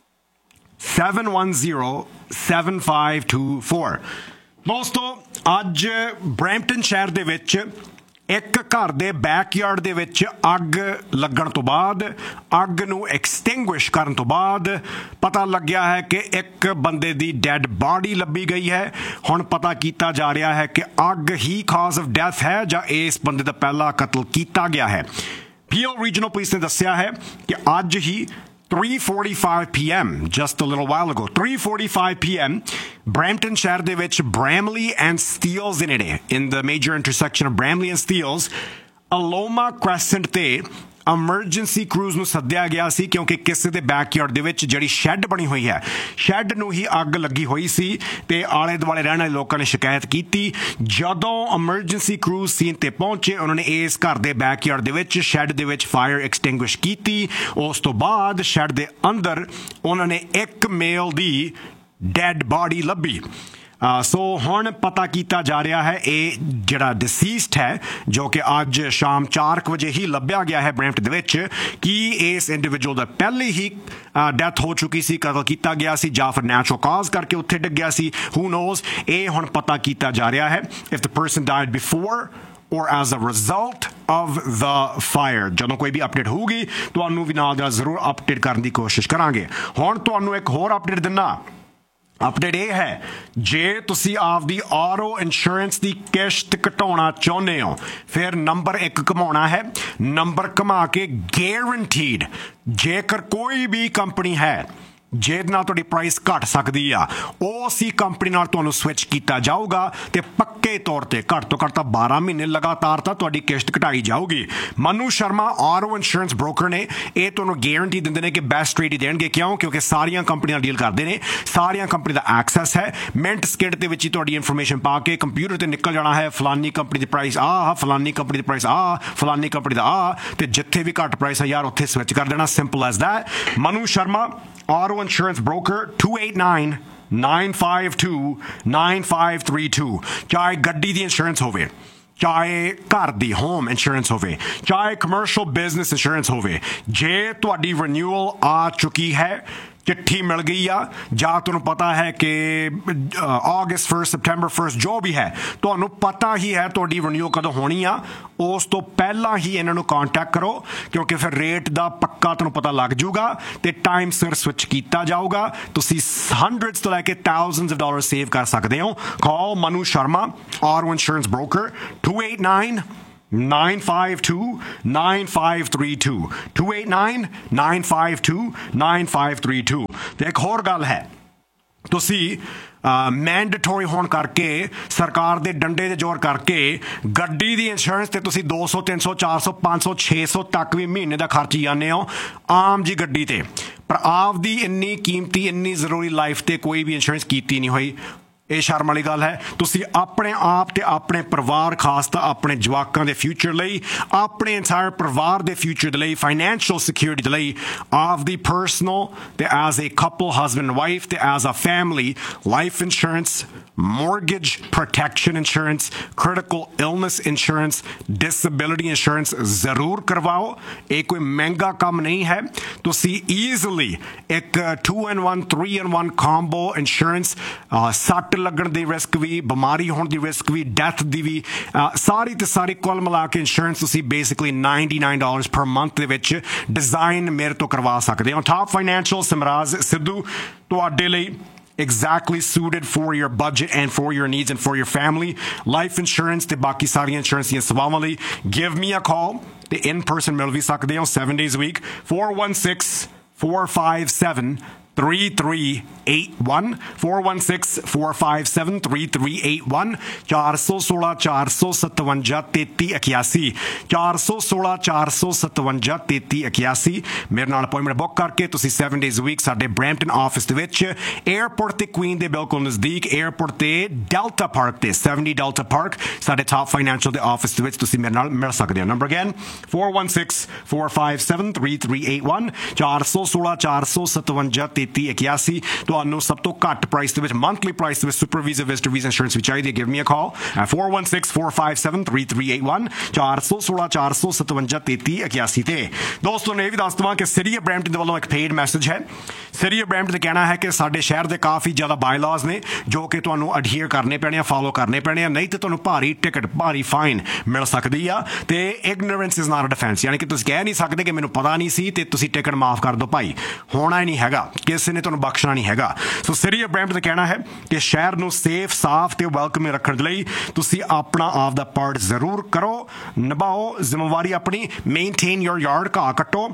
seven one zero seven five two four। ਦੋਸਤੋ ਅੱਜ ਬਰੈਂਪਟਨ ਸ਼ਹਿਰ ਦੇ ਵਿੱਚ ਇੱਕ ਘਰ ਦੇ ਬੈਕਯਾਰਡ ਦੇ ਵਿੱਚ ਅੱਗ ਲੱਗਣ ਤੋਂ ਬਾਅਦ, ਅੱਗ ਨੂੰ ਐਕਸਟਿੰਗੁਇਸ਼ ਕਰਨ ਤੋਂ ਬਾਅਦ ਪਤਾ ਲੱਗਿਆ ਹੈ ਕਿ ਇੱਕ ਬੰਦੇ ਦੀ ਡੈਡ ਬਾਡੀ ਲੱਭੀ ਗਈ ਹੈ। ਹੁਣ ਪਤਾ ਕੀਤਾ ਜਾ ਰਿਹਾ ਹੈ ਕਿ ਅੱਗ ਹੀ ਕਾਜ਼ ਆਫ ਡੈਥ ਹੈ ਜਾਂ ਇਸ ਬੰਦੇ ਦਾ ਪਹਿਲਾ ਕਤਲ ਕੀਤਾ ਗਿਆ ਹੈ। ਪੀਓ ਰੀਜਨਲ ਪੁਲਿਸ ਨੇ ਦੱਸਿਆ ਹੈ ਕਿ ਅੱਜ ਹੀ three forty-five p m just a little while ago three forty-five p m Brampton ਸ਼ਹਿਰ ਦੇ ਵਿੱਚ Bramley and Steeles ਦੇ ਨੇੜੇ in the major intersection of Bramley and Steeles Aloma Crescent ਤੇ ਐਮਰਜੈਂਸੀ ਕਰੂਜ਼ ਨੂੰ ਸੱਦਿਆ ਗਿਆ ਸੀ ਕਿਉਂਕਿ ਕਿਸੇ ਦੇ ਬੈਕਯਾਰਡ ਦੇ ਵਿੱਚ ਜਿਹੜੀ ਸ਼ੈੱਡ ਬਣੀ ਹੋਈ ਹੈ, ਸ਼ੈੱਡ ਨੂੰ ਹੀ ਅੱਗ ਲੱਗੀ ਹੋਈ ਸੀ ਤੇ ਆਲੇ ਦੁਆਲੇ ਰਹਿਣ ਵਾਲੇ ਲੋਕਾਂ ਨੇ ਸ਼ਿਕਾਇਤ ਕੀਤੀ। ਜਦੋਂ ਐਮਰਜੈਂਸੀ ਕਰੂਜ਼ ਸੀਨ ਤੇ ਪਹੁੰਚੇ, ਉਹਨਾਂ ਨੇ ਇਸ ਘਰ ਦੇ ਬੈਕਯਾਰਡ ਦੇ ਵਿੱਚ ਸ਼ੈੱਡ ਦੇ ਵਿੱਚ ਫਾਇਰ ਐਕਸਟਿੰਗੁਇਸ਼ ਕੀਤੀ। ਉਸ ਤੋਂ ਬਾਅਦ ਸ਼ੈੱਡ ਦੇ ਅੰਦਰ ਉਹਨਾਂ ਨੇ ਇੱਕ ਮੇਲ ਦੀ ਡੈਡ ਬਾਡੀ ਲੱਭੀ। ਸੋ ਹੁਣ ਪਤਾ ਕੀਤਾ ਜਾ ਰਿਹਾ ਹੈ ਇਹ ਜਿਹੜਾ ਡਿਸੀਸਡ ਹੈ, ਜੋ ਕਿ ਅੱਜ ਸ਼ਾਮ ਚਾਰ ਕੁ ਵਜੇ ਹੀ ਲੱਭਿਆ ਗਿਆ ਹੈ ਬਰੈਂਪਟਨ ਦੇ ਵਿੱਚ, ਕਿ ਇਸ ਇੰਡੀਵਿਜੂਅਲ ਦਾ ਪਹਿਲੇ ਹੀ ਡੈਥ ਹੋ ਚੁੱਕੀ ਸੀ, ਕਤਲ ਕੀਤਾ ਗਿਆ ਸੀ ਜਾਂ ਫਿਰ ਨੈਚੁਰਲ ਕਾਜ਼ ਕਰਕੇ ਉੱਥੇ ਡਿੱਗਿਆ ਸੀ, ਹੂ ਨੋਜ਼। ਇਹ ਹੁਣ ਪਤਾ ਕੀਤਾ ਜਾ ਰਿਹਾ ਹੈ if the person died before or as a result of the fire। ਜਦੋਂ ਕੋਈ ਵੀ ਅਪਡੇਟ ਹੋਊਗੀ ਤੁਹਾਨੂੰ ਵੀ ਨਾਲ ਦਾ ਜ਼ਰੂਰ ਅਪਡੇਟ ਕਰਨ ਦੀ ਕੋਸ਼ਿਸ਼ ਕਰਾਂਗੇ। ਹੁਣ ਤੁਹਾਨੂੰ ਇੱਕ ਹੋਰ ਅਪਡੇਟ ਦਿੰਦਾ। ਅਪਡੇਟ ਇਹ ਹੈ, ਜੇ ਤੁਸੀਂ ਆਪਦੀ ਆਟੋ ਇੰਸ਼ੋਰੈਂਸ ਦੀ ਕਿਸ਼ਤ ਘਟਾਉਣਾ ਚਾਹੁੰਦੇ ਹੋ ਫਿਰ ਨੰਬਰ ਇੱਕ ਘੁਮਾਉਣਾ ਹੈ। ਨੰਬਰ ਘੁਮਾ ਕੇ ਗੈਰੰਟੀਡ, ਜੇਕਰ ਕੋਈ ਵੀ ਕੰਪਨੀ ਹੈ ਜਿਹਦੇ ਨਾਲ ਤੁਹਾਡੀ ਪ੍ਰਾਈਸ ਘਟ ਸਕਦੀ ਆ, ਉਸੇ ਕੰਪਨੀ ਨਾਲ ਤੁਹਾਨੂੰ ਸਵਿਚ ਕੀਤਾ ਜਾਊਗਾ ਤੇ ਪੱਕੇ ਤੌਰ ਤੇ ਘੱਟ ਤੋਂ ਘੱਟ ਤਾਂ ਬਾਰਾਂ ਮਹੀਨੇ ਲਗਾਤਾਰ ਤਾਂ ਤੁਹਾਡੀ ਕਿਸ਼ਤ ਘਟਾਈ ਜਾਊਗੀ। Manu Sharma auto insurance broker ਨੇ, ਇਹ ਤੁਹਾਨੂੰ ਗਾਰੰਟੀ ਦਿੰਦੇ ਨੇ ਕਿ ਬੈਸਟ ਰੇਟ ਹੀ ਦੇਣਗੇ। ਕਿਉਂ? ਕਿਉਂਕਿ ਸਾਰੀਆਂ ਕੰਪਨੀਆਂ ਡੀਲ ਕਰਦੇ ਨੇ, ਸਾਰੀਆਂ ਕੰਪਨੀ ਦਾ ਐਕਸੈਸ ਹੈ। ਮਿੰਟ ਸਕਿੰਟ ਦੇ ਵਿੱਚ ਹੀ ਤੁਹਾਡੀ ਇਨਫੋਰਮੇਸ਼ਨ ਪਾ ਕੇ ਕੰਪਿਊਟਰ ਤੇ ਨਿਕਲ ਜਾਣਾ ਹੈ, ਫਲਾਨੀ ਕੰਪਨੀ ਦੀ ਪ੍ਰਾਈਸ ਆ, ਫਲਾਨੀ ਕੰਪਨੀ ਦੀ ਪ੍ਰਾਈਸ ਆ, ਫਲਾਨੀ ਕੰਪਨੀ ਦਾ ਆ, ਤੇ ਜਿੱਥੇ ਵੀ ਘੱਟ ਪ੍ਰਾਈਸ ਹੈ ਯਾਰ ਉੱਥੇ ਸਵਿਚ ਕਰ ਦੇਣਾ। Simple as that. Manu Sharma Auto Insurance Broker, two eight nine, nine five two, nine five three two। ਚਾਹੇ ਗੱਡੀ ਦੀ ਇੰਸ਼ੋਰੈਂਸ ਹੋਵੇ, ਚਾਹੇ ਘਰ ਦੀ ਹੋਮ ਇੰਸ਼ੋਰੈਂਸ ਹੋਵੇ, ਚਾਹੇ ਕਮਰਸ਼ੀਅਲ ਬਿਜ਼ਨਸ ਇੰਸ਼ੋਰੈਂਸ ਹੋਵੇ, ਜੇ ਤੁਹਾਡੀ ਰਿਨਿਊਅਲ ਆ ਚੁੱਕੀ ਹੈ, चिट्ठी मिल गई आ, ਜਾਂ ਤੁਹਾਨੂੰ ਪਤਾ ਹੈ ਕਿ ਅਗਸਤ ਫਰਸਟ ਸਪਟੈਂਬਰ ਫਰਸਟ ਜੋ ਵੀ ਹੈ, ਤੁਹਾਨੂੰ ਪਤਾ ਹੀ ਹੈ ਤੁਹਾਡੀ ਰਿਨਿਊ ਕਦੋਂ ਹੋਣੀ ਆ, ਉਸ ਤੋਂ ਪਹਿਲਾਂ ਹੀ ਇਹਨਾਂ ਨੂੰ ਕੰਟੈਕਟ ਕਰੋ, ਕਿਉਂਕਿ ਫਿਰ ਰੇਟ ਦਾ ਪੱਕਾ ਤੁਹਾਨੂੰ ਪਤਾ ਲੱਗ ਜਾਊਗਾ ਤੇ ਟਾਈਮ ਸਿਰ ਸਵਿਚ ਕੀਤਾ ਜਾਊਗਾ। ਤੁਸੀਂ ਹੰਡਰਡਸ ਤੋਂ ਲੈ ਕੇ ਥਾਊਜ਼ੈਂਡਸ ਆਫ ਡਾਲਰ ਸੇਵ ਕਰ ਸਕਦੇ ਹੋ। ਕਾਲ Manu Sharma auto insurance broker two eight nine, nine five two, nine five three two, two eight nine, nine five two, nine five three two। ਤੇ ਇੱਕ ਹੋਰ ਗੱਲ ਹੈ, ਤੁਸੀਂ ਮੈਂਡੇਟਰੀ ਹੋਣ ਕਰਕੇ, ਸਰਕਾਰ ਦੇ ਡੰਡੇ ਦੇ ਜ਼ੋਰ ਕਰਕੇ ਗੱਡੀ ਦੀ ਇੰਸ਼ੋਰੈਂਸ ਤੇ ਤੁਸੀਂ ਦੋ ਸੌ ਤਿੰਨ ਸੌ ਚਾਰ ਸੌ ਪੰਜ ਸੌ ਛੇ ਸੌ ਤੱਕ ਵੀ ਮਹੀਨੇ ਦਾ ਖਰਚ ਜਾਂਦੇ ਹੋ ਆਮ ਜੀ ਗੱਡੀ ਤੇ, ਪਰ ਆਪ ਦੀ ਇੰਨੀ ਕੀਮਤੀ ਇੰਨੀ ਜ਼ਰੂਰੀ ਲਾਈਫ ਤੇ ਕੋਈ ਵੀ ਇੰਸ਼ੋਰੈਂਸ ਕੀਤੀ ਨਹੀਂ ਹੋਈ। ਇਹ ਸ਼ਰਮ ਵਾਲੀ ਗੱਲ ਹੈ। ਤੁਸੀਂ ਆਪਣੇ ਆਪ ਤੇ ਆਪਣੇ ਪਰਿਵਾਰ, ਖਾਸ ਤਾਂ ਆਪਣੇ ਜਵਾਕਾਂ ਦੇ ਫਿਊਚਰ ਲਈ, ਆਪਣੇ ਇੰਟਾਇਰ ਪਰਿਵਾਰ ਦੇ ਫਿਊਚਰ ਦੇ ਲਈ, ਫਾਈਨੈਂਸ਼ੀਅਲ ਸਿਕਿਉਰਿਟੀ ਦੇ ਲਈ, ਆਪ ਦੀ ਪਰਸਨਲ ਤੇ as a couple, husband wife ਤੇ as a family, life insurance, mortgage protection insurance, critical illness insurance, disability insurance ਜ਼ਰੂਰ ਕਰਵਾਓ। ਇਹ ਕੋਈ ਮਹਿੰਗਾ ਕੰਮ ਨਹੀਂ ਹੈ। ਤੁਸੀਂ ਈਜ਼ਲੀ ਇੱਕ two in one, three in one combo insurance, ਸੱਟ ਲੱਗਣ ਦੀ ਰਿਸਕ ਵੀ, ਬਿਮਾਰੀ ਹੋਣ ਦੀ ਰਿਸਕ ਵੀ, ਡੈਥ ਦੀ ਵੀ, ਸਾਰੀ ਤੇ ਸਾਰੀ ਕੁੱਲ ਮਿਲਾ ਕੇ ਇੰਸ਼ੋਰੈਂਸ ਤੁਸੀਂ basically ninety-nine dollars per month ਦੇ ਵਿੱਚ ਡਿਜ਼ਾਈਨ ਮੇਰੇ ਤੋਂ ਕਰਵਾ ਸਕਦੇ ਹੋ। ਟਾਪ ਫਾਈਨੈਂਸ਼ੀਅਲ ਸਿਮਰਾਜ ਸਿੱਧੂ ਤੁਹਾਡੇ ਲਈ exactly suited for your budget and for your needs and for your family. Life insurance ਤੇ ਬਾਕੀ ਸਾਰੀਆਂ ਇੰਸ਼ੋਰੈਂਸ ਦੀਆਂ ਸੇਵਾਵਾਂ ਲਈ give me a call ਤੇ in person ਮਿਲ ਵੀ ਸਕਦੇ ਹੋ seven days a week, four one six, four five seven, three three eight one, four one six, four five seven, three three eight one, ਚਾਰ ਸੌ ਸੋਲਾਂ ਚਾਰ ਸੌ ਸਤਵੰਜਾ ਤੇਤੀ ਇਕਿਆਸੀ, ਚਾਰ ਸੌ ਸੋਲਾਂ ਚਾਰ ਸੌ ਸਤਵੰਜਾ ਤੇਤੀ ਇਕਿਆਸੀ। ਮੇਰੇ ਨਾਲ ਅਪਾਇੰਟਮੈਂਟ ਬੁੱਕ ਕਰਕੇ ਤੁਸੀਂ seven days a week ਸਾਡੇ ਬਰੈਂਪਟਨ ਆਫਿਸ ਦੇ ਵਿੱਚ, 에ਅਰਪੋਰਟ ਤੇ ਕੁਈਨ ਦੇ ਬਿਲਕੁਲ ਨਜ਼ਦੀਕ, 에ਅਰਪੋਰਟ ਤੇ ਡੈਲਟਾ ਪਾਰਕ ਤੇ seventy ਡੈਲਟਾ ਪਾਰਕ, ਸਾਡੇ ਟਾਪ ਫਾਈਨੈਂਸ਼ੀਅਲ ਦੇ ਆਫਿਸ ਦੇ ਵਿੱਚ ਤੁਸੀਂ ਮੇਰੇ ਨਾਲ ਮਿਲ ਸਕਦੇ ਹੋ। Number again four one six, four five seven, three three eight one, ਚਾਰ ਸੌ ਸੋਲਾਂ ਚਾਰ ਸੌ ਸਤਵੰਜਾ ਤੇਤੀ ਇਕਿਆਸੀ। ਤੁਹਾਨੂੰ ਸਭ ਤੋਂ ਘੱਟ ਪ੍ਰਾਈਸ ਦੇ ਵਿੱਚ, ਮੰਥਲੀ ਪ੍ਰਾਈਸ ਦੇ ਵਿੱਚ super visa, visitor visa insurance ਵੀ ਚਾਹੀਦੀ ਹੈ, give me a call at four one six, four five seven, three three eight one, ਚਾਰ ਸੌ ਸੋਲਾਂ ਚਾਰ ਸੌ ਸਤਵੰਜਾ ਤੇਤੀ ਇਕਿਆਸੀ। ਤੇ ਦੋਸਤੋ ਨੇ ਇਹ ਵੀ ਦੱਸ ਦੇਵਾਂ ਕਿ ਸਿਟੀ ਆਫ ਬਰੈਂਪਟਨ ਦੇ ਵੱਲੋਂ ਇੱਕ ਪੇਡ ਮੈਸੇਜ ਹੈ। ਸਿਟੀ ਆਫ ਬਰੈਂਪਟਨ ਦਾ ਕਹਿਣਾ ਹੈ ਕਿ ਸਾਡੇ ਸ਼ਹਿਰ ਦੇ ਕਾਫੀ ਜ਼ਿਆਦਾ ਬਾਇਲਾਜ਼ ਨੇ ਜੋ ਕਿ ਤੁਹਾਨੂੰ ਅਡਹੀਅਰ ਕਰਨੇ ਪੈਣੇ ਆ, ਫਾਲੋ ਕਰਨੇ ਪੈਣੇ ਆ, ਨਹੀਂ ਤੇ ਤੁਹਾਨੂੰ ਭਾਰੀ ਟਿਕਟ, ਭਾਰੀ ਫਾਈਨ ਮਿਲ ਸਕਦੀ ਆ। ਤੇ ignorance is not a defence, ਯਾਨੀ ਕਿ ਤੁਸੀਂ ਕਹਿ ਨਹੀਂ ਸਕਦੇ ਕਿ ਮੈਨੂੰ ਪਤਾ ਨਹੀਂ ਸੀ ਤੇ ਤੁਸੀਂ ਟਿਕਟ ਮਾਫ ਕਰ ਦਿਓ। ਭਾਈ ਹੋਣਾ ਹੀ ਨਹੀਂ ਹੈਗਾ, ਕਿਸੇ ਨੇ ਤੁਹਾਨੂੰ ਬਖਸ਼ਣਾ ਨਹੀਂ ਹੈਗਾ। ਸੋ ਸਿਟੀ ਆਫ ਬਰੈਂਪਟਨ ਦਾ ਕਹਿਣਾ ਹੈ ਕਿ ਸ਼ਹਿਰ ਨੂੰ ਸੇਫ, ਸਾਫ਼ ਤੇ ਵੈਲਕਮ ਰੱਖਣ ਦੇ ਲਈ ਤੁਸੀਂ ਆਪਣਾ ਆਪ ਦਾ ਪਾਰਟ ਜ਼ਰੂਰ ਕਰੋ, ਨਿਭਾਓ ਜ਼ਿੰਮੇਵਾਰੀ ਆਪਣੀ। ਮੇਨਟੇਨ ਯੋਰ ਯਾਰਡ, ਘਾਹ ਕੱਟੋ,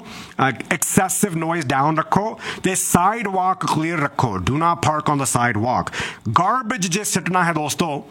ਐਕਸੈਸਿਵ ਨੋਇਜ਼ ਡਾਊਨ ਰੱਖੋ ਤੇ ਸਾਈਡ ਵਾਕ ਕਲੀਅਰ ਰੱਖੋ। Do not park on the side walk. Garbage ਜੇ ਸਿੱਟਣਾ ਹੈ ਦੋਸਤੋ,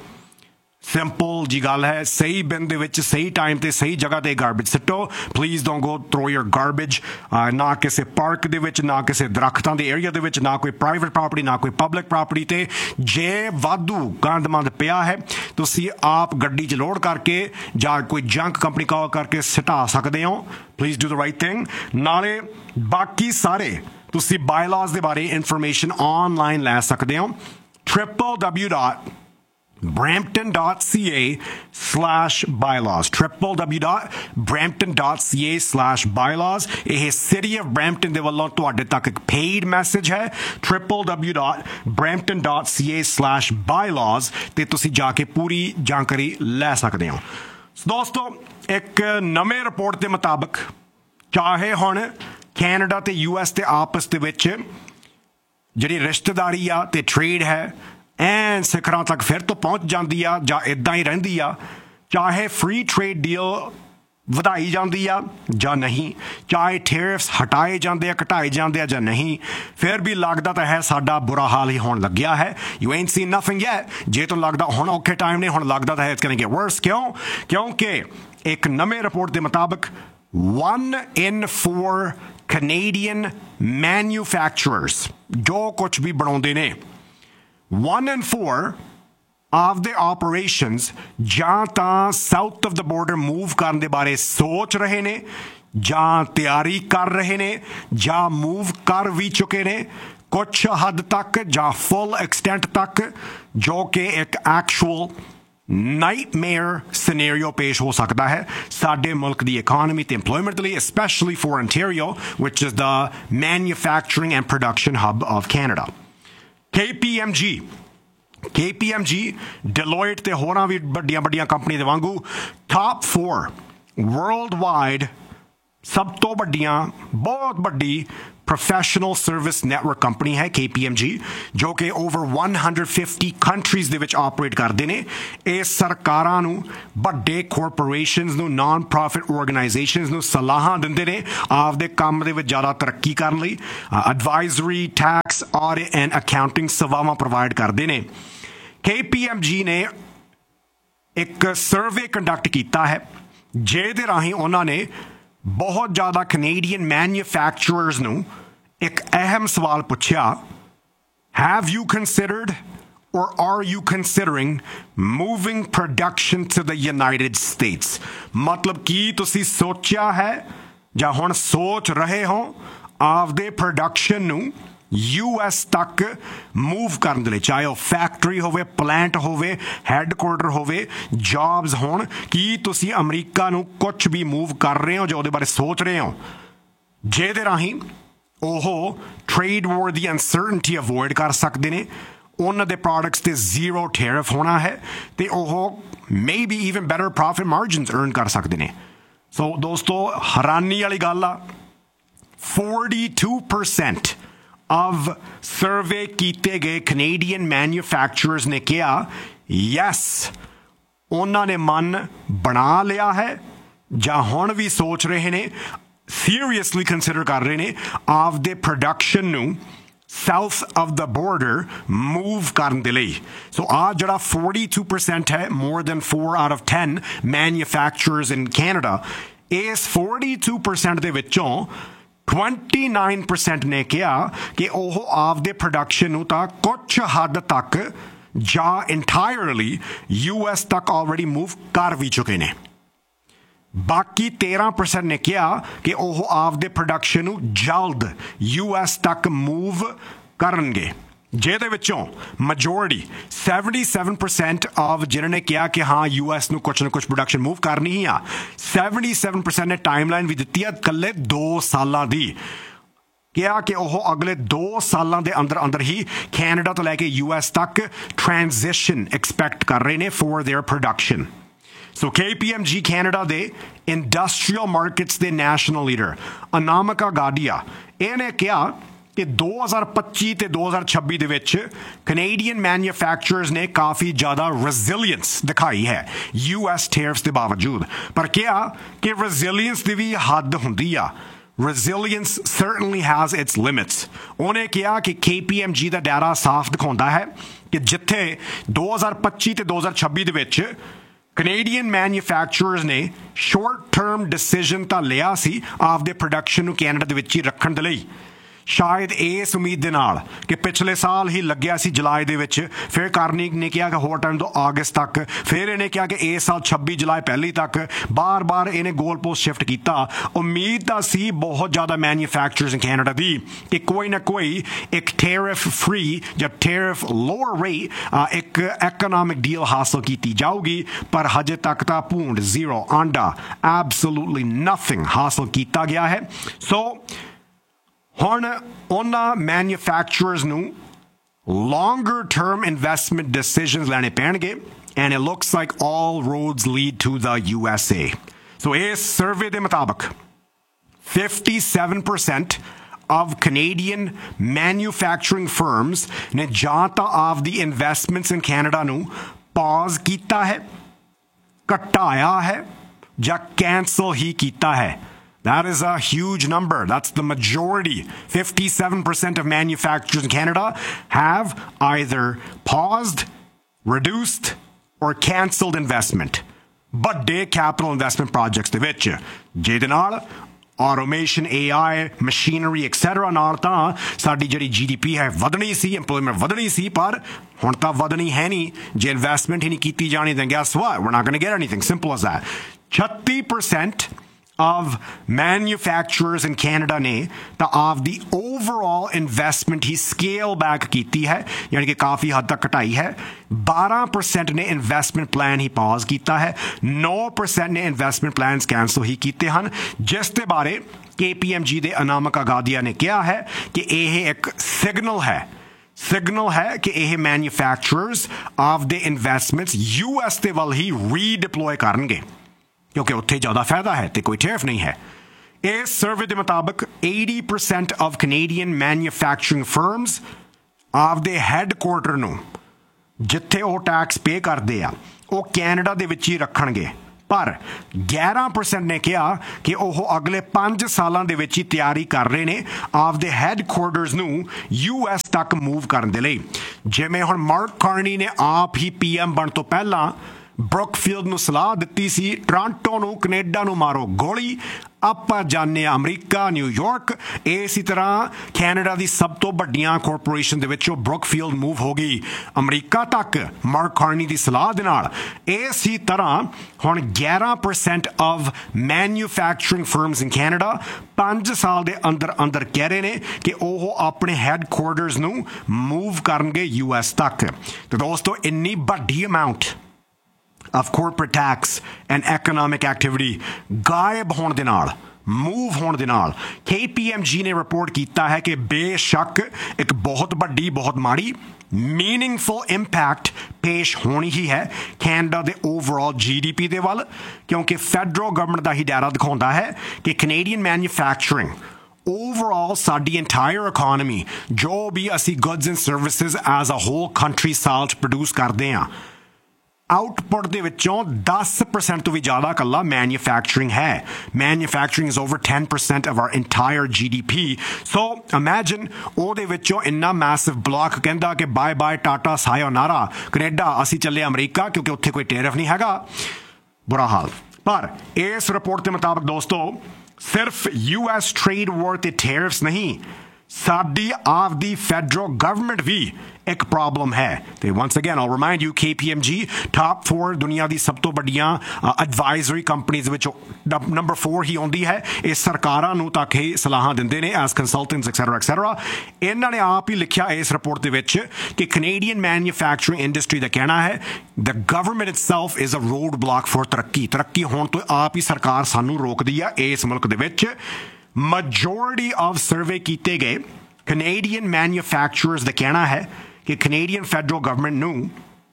ਸਿੰਪਲ ਜੀ ਗੱਲ ਹੈ, ਸਹੀ ਬਿਨ ਦੇ ਵਿੱਚ, ਸਹੀ ਟਾਈਮ ਤੇ ਸਹੀ ਜਗ੍ਹਾ ਤੇ garbage ਸਿੱਟੋ। Please don't go throw your garbage ਨਾ ਕਿਸੇ ਪਾਰਕ ਦੇ ਵਿੱਚ, ਨਾ ਕਿਸੇ ਦਰਖਤਾਂ ਦੇ ਏਰੀਆ ਦੇ ਵਿੱਚ, ਨਾ ਕੋਈ ਪ੍ਰਾਈਵੇਟ ਪ੍ਰਾਪਰਟੀ, ਨਾ ਕੋਈ ਪਬਲਿਕ ਪ੍ਰਾਪਰਟੀ ਤੇ। ਜੇ ਵਾਧੂ ਗੰਦ ਮੰਦ ਪਿਆ ਹੈ ਤੁਸੀਂ ਆਪ ਗੱਡੀ 'ਚ ਲੋਡ ਕਰਕੇ ਜਾਂ ਕੋਈ ਜੰਕ ਕੰਪਨੀ ਕਾਲ ਕਰਕੇ ਸਿਟਾ ਸਕਦੇ ਹੋ। Please do the right thing. ਨਾਲੇ ਬਾਕੀ ਸਾਰੇ ਤੁਸੀਂ ਬਾਇਲਾਜ਼ ਦੇ ਬਾਰੇ ਇਨਫੋਰਮੇਸ਼ਨ ਆਨਲਾਈਨ ਲੈ ਸਕਦੇ ਹੋ। triple w dot brampton dot c a slash bylaws, triple w dot brampton dot c a slash bylaws। ਇਹ ਸਿਟੀ ਆਫ ਬਰੈਂਪਟਨ ਦੇ ਵੱਲੋਂ ਤੁਹਾਡੇ ਤੱਕ ਇੱਕ ਪੇਡ ਮੈਸੇਜ ਹੈ। triple w dot brampton dot c a slash bylaws ਤੇ ਤੁਸੀਂ ਜਾ ਕੇ ਪੂਰੀ ਜਾਣਕਾਰੀ ਲੈ ਸਕਦੇ ਹੋ। ਦੋਸਤੋ ਇੱਕ ਨਵੇਂ ਰਿਪੋਰਟ ਦੇ ਮੁਤਾਬਕ ਚਾਹੇ ਹੁਣ ਕੈਨੇਡਾ ਤੇ ਯੂ ਐਸ ਦੇ ਆਪਸ ਦੇ ਵਿੱਚ ਜਿਹੜੀ ਰਿਸ਼ਤੇਦਾਰੀ ਆ ਤੇ ਟ੍ਰੇਡ ਹੈ ਐਨ ਸਿਖਰਾਂ ਤੱਕ ਫਿਰ ਤੋਂ ਪਹੁੰਚ ਜਾਂਦੀ ਆ ਜਾਂ ਇੱਦਾਂ ਹੀ ਰਹਿੰਦੀ ਆ, ਚਾਹੇ ਫ੍ਰੀ ਟ੍ਰੇਡ ਡੀਲ ਵਧਾਈ ਜਾਂਦੀ ਆ ਜਾਂ ਨਹੀਂ, ਚਾਹੇ ਟੈਰਿਫਸ ਹਟਾਏ ਜਾਂਦੇ ਆ ਘਟਾਏ ਜਾਂਦੇ ਆ ਜਾਂ ਨਹੀਂ, ਫਿਰ ਵੀ ਲੱਗਦਾ ਤਾਂ ਹੈ ਸਾਡਾ ਬੁਰਾ ਹਾਲ ਹੀ ਹੋਣ ਲੱਗਿਆ ਹੈ। You ain't seen nothing yet। ਜੇ ਤੁਹਾਨੂੰ ਲੱਗਦਾ ਹੁਣ ਔਖੇ ਟਾਈਮ ਨੇ, ਹੁਣ ਲੱਗਦਾ ਤਾਂ ਹੈ it's gonna get worse। ਕਿਉਂ? ਕਿਉਂਕਿ ਇੱਕ ਨਵੇਂ ਰਿਪੋਰਟ ਦੇ ਮੁਤਾਬਕ one in four Canadian manufacturers ਜੋ ਕੁਝ ਵੀ ਬਣਾਉਂਦੇ ਨੇ, one in four ਆਪਦੇ ਆਪਰੇਸ਼ਨਸ ਜਾਂ ਤਾਂ south of the border move ਕਰਨ ਦੇ ਬਾਰੇ ਸੋਚ ਰਹੇ ਨੇ, ਜਾਂ ਤਿਆਰੀ ਕਰ ਰਹੇ ਨੇ, ਜਾਂ ਮੂਵ ਕਰ ਵੀ ਚੁੱਕੇ ਨੇ ਕੁਛ ਹੱਦ ਤੱਕ ਜਾਂ ਫੁੱਲ ਐਕਸਟੈਂਟ ਤੱਕ, ਜੋ ਕਿ ਇੱਕ ਐਕਚੁਅਲ ਨਾਈਟਮੇਅਰ ਸਿਨੈਰੀਓ ਪੇਸ਼ ਹੋ ਸਕਦਾ ਹੈ ਸਾਡੇ ਮੁਲਕ ਦੀ ਇਕੋਨਮੀ ਤੇ ਇੰਪਲੋਇਮੈਂਟ ਲਈ, specially for Ontario which is the manufacturing and production hub of Canada। K P M G K P M G, Deloitte ਤੇ ਹੋਰਾਂ ਵੀ ਵੱਡੀਆਂ ਵੱਡੀਆਂ ਕੰਪਨੀ ਦੇ ਵਾਂਗੂ ਟਾਪ four ਵਰਲਡ ਵਾਈਡ ਸਭ ਤੋਂ ਵੱਡੀਆਂ ਬਹੁਤ ਵੱਡੀ ਪ੍ਰੋਫੈਸ਼ਨਲ ਸਰਵਿਸ ਨੈਟਵਰਕ ਕੰਪਨੀ ਹੈ K P M G, ਜੋ ਕਿ over one hundred fifty countries ਦੇ ਵਿੱਚ ਆਪਰੇਟ ਕਰਦੇ ਨੇ। ਇਹ ਸਰਕਾਰਾਂ ਨੂੰ, ਵੱਡੇ ਕਾਰਪੋਰੇਸ਼ਨਸ ਨੂੰ, ਨਾਨ ਪ੍ਰੋਫਿਟ ਆਰਗੇਨਾਈਜੇਸ਼ਨਸ ਨੂੰ ਸਲਾਹਾਂ ਦਿੰਦੇ ਨੇ ਆਪਦੇ ਕੰਮ ਦੇ ਵਿੱਚ ਜ਼ਿਆਦਾ ਤਰੱਕੀ ਕਰਨ ਲਈ। Advisory, tax, audit and accounting ਸੇਵਾਵਾਂ ਪ੍ਰੋਵਾਈਡ ਕਰਦੇ ਨੇ। K P M G ਨੇ ਇੱਕ ਸਰਵੇ ਕੰਡਕਟ ਕੀਤਾ ਹੈ ਜਿਹਦੇ ਰਾਹੀਂ ਉਹਨਾਂ ਨੇ ਬਹੁਤ ਜ਼ਿਆਦਾ ਕੈਨੇਡੀਅਨ ਮੈਨੂਫੈਕਚਰਰਸ ਨੂੰ ਇੱਕ ਅਹਿਮ ਸਵਾਲ ਪੁੱਛਿਆ, have you considered or are you considering moving production to the United States? ਮਤਲਬ ਕੀ ਤੁਸੀਂ ਸੋਚਿਆ ਹੈ ਜਾਂ ਹੁਣ ਸੋਚ ਰਹੇ ਹੋ ਆਪਦੇ ਪ੍ਰੋਡਕਸ਼ਨ ਨੂੰ ਯੂ ਐਸ ਤੱਕ ਮੂਵ ਕਰਨ ਦੇ ਲਈ, ਚਾਹੇ ਉਹ ਫੈਕਟਰੀ ਹੋਵੇ, ਪਲਾਂਟ ਹੋਵੇ, ਹੈੱਡਕੁਆਰਟਰ ਹੋਵੇ, ਜੌਬਸ ਹੋਣ। ਕੀ ਤੁਸੀਂ ਅਮਰੀਕਾ ਨੂੰ ਕੁਛ ਵੀ ਮੂਵ ਕਰ ਰਹੇ ਹੋ ਜਾਂ ਉਹਦੇ ਬਾਰੇ ਸੋਚ ਰਹੇ ਹੋ ਜਿਹਦੇ ਰਾਹੀਂ ਉਹ ਟ੍ਰੇਡ ਵਾਰ ਦੀ ਅਨਸਰਟਨਟੀ ਅਵੋਇਡ ਕਰ ਸਕਦੇ ਨੇ, ਉਹਨਾਂ ਦੇ ਪ੍ਰੋਡਕਟਸ ਤੇ ਜ਼ੀਰੋ ਟੈਰਿਫ ਹੋਣਾ ਹੈ ਤੇ ਉਹ maybe even better profit margins earn ਕਰ ਸਕਦੇ ਨੇ। ਸੋ ਦੋਸਤੋ, ਹੈਰਾਨੀ ਵਾਲੀ ਗੱਲ ਆ, forty-two percent of ਸਰਵੇ ਕੀਤੇ ਗਏ ਕੈਨੇਡੀਅਨ ਮੈਨੂਫੈਕਚਰਰਸ ਨੇ ਕਿਹਾ ਯੈਸ, ਉਹਨਾਂ ਨੇ ਮਨ ਬਣਾ ਲਿਆ ਹੈ ਜਾਂ ਹੁਣ ਵੀ ਸੋਚ ਰਹੇ ਨੇ, ਸੀਰੀਅਸਲੀ ਕੰਸੀਡਰ ਕਰ ਰਹੇ ਨੇ ਆਪਦੇ ਪ੍ਰੋਡਕਸ਼ਨ ਨੂੰ south of the border move ਕਰਨ ਦੇ ਲਈ। ਸੋ ਆ ਜਿਹੜਾ forty-two percent ਹੈ, more than four out of ten manufacturers in Canada, ਇਸ forty-two percent ਦੇ ਵਿੱਚੋਂ twenty-nine percent ਨੇ ਕਿਹਾ ਕਿ ਉਹ ਆਪਦੇ ਪ੍ਰੋਡਕਸ਼ਨ ਨੂੰ ਤਾਂ ਕੁਛ ਹੱਦ ਤੱਕ ਜਾਂ ਇੰਟਾਇਰਲੀ ਯੂ ਐਸ ਤੱਕ ਆਲਰੇਡੀ ਮੂਵ ਕਰ ਵੀ ਚੁੱਕੇ ਨੇ। ਬਾਕੀ thirteen percent ਨੇ ਕਿਹਾ ਕਿ ਉਹ ਆਪਦੇ ਪ੍ਰੋਡਕਸ਼ਨ ਨੂੰ ਜਲਦ ਯੂ ਐਸ ਤੱਕ ਮੂਵ ਕਰਨਗੇ, ਜਿਹਦੇ ਵਿੱਚੋਂ ਮੈਜੋਰਿਟੀ seventy-seven percent ਆਫ ਜਿਨ੍ਹਾਂ ਨੇ ਕਿਹਾ ਕਿ ਹਾਂ ਯੂ ਐਸ ਨੂੰ ਕੁਛ ਨਾ ਕੁਛ ਪ੍ਰੋਡਕਸ਼ਨ ਮੂਵ ਕਰਨੀ ਹੀ ਆ, seventy-seven percent ਨੇ ਟਾਈਮਲਾਈਨ ਵੀ ਦਿੱਤੀ ਆ ਇਕੱਲੇ ਦੋ ਸਾਲਾਂ ਦੀ, ਕਿਹਾ ਕਿ ਉਹ ਅਗਲੇ ਦੋ ਸਾਲਾਂ ਦੇ ਅੰਦਰ ਅੰਦਰ ਹੀ ਕੈਨੇਡਾ ਤੋਂ ਲੈ ਕੇ ਯੂ ਐਸ ਤੱਕ ਟ੍ਰਾਂਜ਼ਿਸ਼ਨ ਐਕਸਪੈਕਟ ਕਰ ਰਹੇ ਨੇ for their production. So K P M G Canada ਦੇ ਇੰਡਸਟਰੀਅਲ ਮਾਰਕੀਟਸ ਦੇ ਨੈਸ਼ਨਲ ਲੀਡਰ ਅਨਾਮਿਕਾ ਗਾਡੀਆ, ਇਹਨੇ ਕਿਹਾ ਕਿ ਦੋ ਹਜ਼ਾਰ ਪੱਚੀ ਤੇ ਦੋ ਹਜ਼ਾਰ ਛੱਬੀ ਦੇ ਵਿੱਚ ਕੈਨੇਡੀਅਨ ਮੈਨੂਫੈਕਚਰਰਸ ਨੇ ਕਾਫੀ ਜ਼ਿਆਦਾ ਰੈਜ਼ਿਲੀਅੰਸ ਦਿਖਾਈ ਹੈ ਯੂ ਐਸ ਟੈਰਿਫਸ ਦੇ ਬਾਵਜੂਦ, ਪਰ ਕਿਹਾ ਕਿ ਰੈਜ਼ਿਲੀਅੰਸ ਦੀ ਵੀ ਹੱਦ ਹੁੰਦੀ ਆ। Resilience certainly has its limits। ਉਹਨੇ ਕਿਹਾ ਕਿ K P M G ਦਾ ਡਾਟਾ ਸਾਫ਼ ਦਿਖਾਉਂਦਾ ਹੈ ਕਿ ਜਿੱਥੇ ਦੋ ਹਜ਼ਾਰ ਪੱਚੀ ਤੇ ਦੋ ਹਜ਼ਾਰ ਛੱਬੀ ਦੇ ਵਿੱਚ ਕੈਨੇਡੀਅਨ ਮੈਨੂਫੈਕਚਰਰਸ ਨੇ ਸ਼ਾਰਟ ਟਰਮ ਡਿਸੀਜਨ ਤਾਂ ਲਿਆ ਸੀ ਆਪਦੇ ਪ੍ਰੋਡਕਸ਼ਨ ਨੂੰ ਕੈਨੇਡਾ ਦੇ ਵਿੱਚ ਹੀ ਰੱਖਣ ਦੇ ਲਈ, ਸ਼ਾਇਦ ਇਸ ਉਮੀਦ ਦੇ ਨਾਲ ਕਿ ਪਿਛਲੇ ਸਾਲ ਹੀ ਲੱਗਿਆ ਸੀ ਜੁਲਾਈ ਦੇ ਵਿੱਚ, ਫਿਰ ਕਾਰਨਿਕ ਨੇ ਕਿਹਾ ਕਿ ਹੋਰ ਟਾਈਮ ਤੋਂ ਅਗਸਤ ਤੱਕ, ਫਿਰ ਇਹਨੇ ਕਿਹਾ ਕਿ ਇਸ ਸਾਲ ਛੱਬੀ ਜੁਲਾਈ ਪਹਿਲੀ ਤੱਕ, ਬਾਰ-ਬਾਰ ਇਹਨੇ ਗੋਲ ਪੋਸਟ ਸ਼ਿਫਟ ਕੀਤਾ। ਉਮੀਦ ਤਾਂ ਸੀ ਬਹੁਤ ਜ਼ਿਆਦਾ ਮੈਨੂਫੈਕਚਰਰਸ ਇਨ ਕੈਨੇਡਾ ਦੀ ਕਿ ਕੋਈ ਨਾ ਕੋਈ ਇੱਕ ਟੈਰਿਫ ਫ੍ਰੀ ਜਾਂ ਟੈਰਿਫ ਲੋਅਰ ਰੇਟ ਇੱਕ ਇਕਨੋਮਿਕ ਡੀਲ ਹਾਸਲ ਕੀਤੀ ਜਾਊਗੀ, ਪਰ ਹਜੇ ਤੱਕ ਤਾਂ ਭੂੰਡ, ਜ਼ੀਰੋ, ਆਂਡਾ, ਐਬਸੋਲੂਟਲੀ ਨਥਿੰਗ ਹਾਸਲ ਕੀਤਾ ਗਿਆ ਹੈ। ਸੋ ਹੁਣ ਉਹਨਾਂ ਮੈਨੂਫੈਕਚਰਰਸ ਨੂੰ longer term investment decisions ਲੈਣੇ ਪੈਣਗੇ, and it looks like all roads lead to the U S A। So ਇਸ ਸਰਵੇ ਦੇ ਮੁਤਾਬਕ fifty-seven percent of Canadian manufacturing firms ਨੇ ਜਾਂ ਤਾਂ ਆਪਦੀ ਇਨਵੈਸਟਮੈਂਟਸ ਇਨ ਕੈਨੇਡਾ ਨੂੰ ਪੌਜ਼ ਕੀਤਾ ਹੈ, ਘਟਾਇਆ ਹੈ, ਜਾਂ ਕੈਂਸਲ ਹੀ ਕੀਤਾ ਹੈ। That is a huge number. That's the majority. fifty-seven percent of manufacturers in Canada have either paused, reduced, or cancelled investment. ਵੱਡੇ capital investment projects ਦੇ ਵਿੱਚ ਜਿਹਦੇ ਨਾਲ automation, A I, machinery, et cetera ਨਾਲ ਤਾਂ ਸਾਡੀ ਜਿਹੜੀ G D P ਹੈ ਵਧਣੀ ਸੀ, employment ਵਧਣੀ ਸੀ, ਪਰ ਹੁਣ ਤਾਂ ਵਧਣੀ ਹੈ ਨਹੀਂ ਜੇ investment ਹੀ ਨਹੀਂ ਕੀਤੀ ਜਾਣੀ। then guess what? We're not going to get anything. Simple as that. thirty percent of manufacturers in Canada ਨੇ ਤਾਂ ਆਪਦੀ overall investment ਹੀ scale back ਕੀਤੀ ਹੈ, ਯਾਨੀ ਕਿ ਕਾਫੀ ਹੱਦ ਤੱਕ ਘਟਾਈ ਹੈ। twelve percent ਨੇ investment plan ਹੀ pause ਕੀਤਾ ਹੈ। nine percent ਨੇ investment plans cancel ਹੀ ਕੀਤੇ ਹਨ, ਜਿਸ ਦੇ ਬਾਰੇ K P M G ਦੇ ਅਨਾਮਕ ਅਗਾਦੀਆ ਨੇ ਕਿਹਾ ਹੈ ਕਿ ਇਹ ਇੱਕ ਸਿਗਨਲ ਹੈ ਸਿਗਨਲ ਹੈ ਕਿ ਇਹ ਮੈਨੂਫੈਕਚਰਰਸ ਆਪਦੇ ਇਨਵੈਸਟਮੈਂਟਸ U S ਦੇ ਵੱਲ ਹੀ ਰੀਡਿਪਲੋਏ ਕਰਨਗੇ, ਕਿਉਂਕਿ ਉੱਥੇ ਜ਼ਿਆਦਾ ਫਾਇਦਾ ਹੈ ਤੇ ਕੋਈ ਟੈਰਿਫ ਨਹੀਂ ਹੈ। ਇਸ ਸਰਵੇ ਦੇ ਮੁਤਾਬਕ eighty percent of Canadian manufacturing firms ਆਪਦੇ ਹੈੱਡਕੁਆਰਟਰ ਨੂੰ ਜਿੱਥੇ ਉਹ ਟੈਕਸ ਪੇ ਕਰਦੇ ਆ ਉਹ ਕੈਨੇਡਾ ਦੇ ਵਿੱਚ ਹੀ ਰੱਖਣਗੇ, ਪਰ eleven percent ਨੇ ਕਿਹਾ ਕਿ ਉਹ ਅਗਲੇ ਪੰਜ ਸਾਲਾਂ ਦੇ ਵਿੱਚ ਹੀ ਤਿਆਰੀ ਕਰ ਰਹੇ ਨੇ ਆਪਦੇ ਹੈੱਡਕੁਆਰਟਰਸ ਨੂੰ U S ਤੱਕ ਮੂਵ ਕਰਨ ਦੇ ਲਈ। ਜਿਵੇਂ ਹੁਣ ਮਾਰਕ ਕਾਰਨੀ ਨੇ ਆਪ ਹੀ P M ਬਣਨ ਤੋਂ ਪਹਿਲਾਂ ਬਰੁਕਫੀਲਡ ਨੂੰ ਸਲਾਹ ਦਿੱਤੀ ਸੀ, ਟੋਰਾਂਟੋ ਨੂੰ ਕੈਨੇਡਾ ਨੂੰ ਮਾਰੋ ਗੋਲੀ, ਆਪਾਂ ਜਾਂਦੇ ਹਾਂ ਅਮਰੀਕਾ, ਨਿਊਯਾਰਕ। ਇਸੇ ਤਰ੍ਹਾਂ ਕੈਨੇਡਾ ਦੀ ਸਭ ਤੋਂ ਵੱਡੀਆਂ ਕਾਰਪੋਰੇਸ਼ਨ ਦੇ ਵਿੱਚੋਂ ਬਰੁਕਫੀਲਡ ਮੂਵ ਹੋ ਗਈ ਅਮਰੀਕਾ ਤੱਕ ਮਾਰਕ ਕਾਰਨੀ ਦੀ ਸਲਾਹ ਦੇ ਨਾਲ। ਇਸੇ ਤਰ੍ਹਾਂ ਹੁਣ eleven percent of manufacturing firms in Canada ਪੰਜ ਸਾਲ ਦੇ ਅੰਦਰ ਅੰਦਰ ਕਹਿ ਰਹੇ ਨੇ ਕਿ ਉਹ ਆਪਣੇ ਹੈੱਡਕੁਆਰਟਰਸ ਨੂੰ ਮੂਵ ਕਰਨਗੇ U S ਤੱਕ। ਤੇ ਦੋਸਤੋ, ਇੰਨੀ ਵੱਡੀ amount of corporate tax and economic activity ਗਾਇਬ ਹੋਣ ਦੇ ਨਾਲ, ਮੂਵ ਹੋਣ ਦੇ ਨਾਲ K P M G ਨੇ ਰਿਪੋਰਟ ਕੀਤਾ ਹੈ ਕਿ ਬੇਸ਼ੱਕ ਇੱਕ ਬਹੁਤ ਵੱਡੀ, ਬਹੁਤ ਮਾੜੀ meaningful impact ਪੇਸ਼ ਹੋਣੀ ਹੀ ਹੈ ਕੈਨੇਡਾ ਦੇ overall G D P ਦੇ ਵੱਲ, ਕਿਉਂਕਿ ਫੈਡਰਲ ਗਵਰਨਮੈਂਟ ਦਾ ਹੀ ਡਾਟਾ ਦਿਖਾਉਂਦਾ ਹੈ ਕਿ Canadian manufacturing overall ਸਾਡੀ entire economy, ਜੋ ਵੀ ਅਸੀਂ goods and services as a whole country ਸਾਲ 'ਚ ਪ੍ਰੋਡਿਊਸ ਕਰਦੇ ਹਾਂ, ਆਊਟਪੁੱਟ ਦੇ ਵਿੱਚੋਂ ten percent ਤੋਂ ਵੀ ਜ਼ਿਆਦਾ ਇਕੱਲਾ ਮੈਨੂਫੈਕਚਰਿੰਗ ਹੈ। Manufacturing is over ten percent of our entire G D P. So imagine ਉਹਦੇ ਵਿੱਚੋਂ ਇੰਨਾ ਮੈਸਿਵ ਬਲਾਕ ਕਹਿੰਦਾ ਕਿ ਬਾਏ ਬਾਏ ਟਾਟਾ ਸਾਇਓਨਾਰਾ ਕੈਨੇਡਾ, ਅਸੀਂ ਚੱਲੇ ਅਮਰੀਕਾ, ਕਿਉਂਕਿ ਉੱਥੇ ਕੋਈ ਟੈਰਿਫ ਨਹੀਂ ਹੈਗਾ। ਬੁਰਾ ਹਾਲ। ਪਰ ਇਸ ਰਿਪੋਰਟ ਦੇ ਮੁਤਾਬਕ ਦੋਸਤੋ, ਸਿਰਫ U S ਟ੍ਰੇਡ ਵਾਰ ਤੇ ਟੈਰਿਫਸ ਨਹੀਂ, ਸਾਡੀ ਆਪਦੀ ਫੈਡਰਲ ਗਵਰਨਮੈਂਟ ਵੀ ਇੱਕ ਪ੍ਰੋਬਲਮ ਹੈ। ਤੇ once again I'll remind you, K P M G top four ਦੁਨੀਆ ਦੀ ਸਭ ਤੋਂ ਵੱਡੀਆਂ ਐਡਵਾਈਜ਼ਰੀ ਕੰਪਨੀਜ਼ ਵਿੱਚ ਨੰਬਰ four ਹੀ ਆਉਂਦੀ ਹੈ। ਇਹ ਸਰਕਾਰਾਂ ਨੂੰ ਤੱਕ ਹੀ ਸਲਾਹਾਂ ਦਿੰਦੇ ਨੇ ਐਜ਼ ਕੰਸਲਟੈਂਟਸ ਐਕਸੈਟਰਾ ਐਕਸੈਟਰਾ। ਇਹਨਾਂ ਨੇ ਆਪ ਹੀ ਲਿਖਿਆ ਇਸ ਰਿਪੋਰਟ ਦੇ ਵਿੱਚ ਕਿ ਕੈਨੇਡੀਅਨ ਮੈਨੂਫੈਕਚਰਿੰਗ ਇੰਡਸਟਰੀ ਦਾ ਕਹਿਣਾ ਹੈ the government itself is a road block for ਤਰੱਕੀ। ਤਰੱਕੀ ਹੋਣ ਤੋਂ ਆਪ ਹੀ ਸਰਕਾਰ ਸਾਨੂੰ ਰੋਕਦੀ ਆ ਇਸ ਮੁਲਕ ਦੇ ਵਿੱਚ। majority of ਸਰਵੇ ਕੀਤੇ ਗਏ ਕੈਨੇਡੀਅਨ ਮੈਨੂਫੈਕਚਰਰਸ ਦਾ ਕਹਿਣਾ ਹੈ ਕਿ ਕੈਨੇਡੀਅਨ ਫੈਡਰਲ ਗਵਰਨਮੈਂਟ ਨੂੰ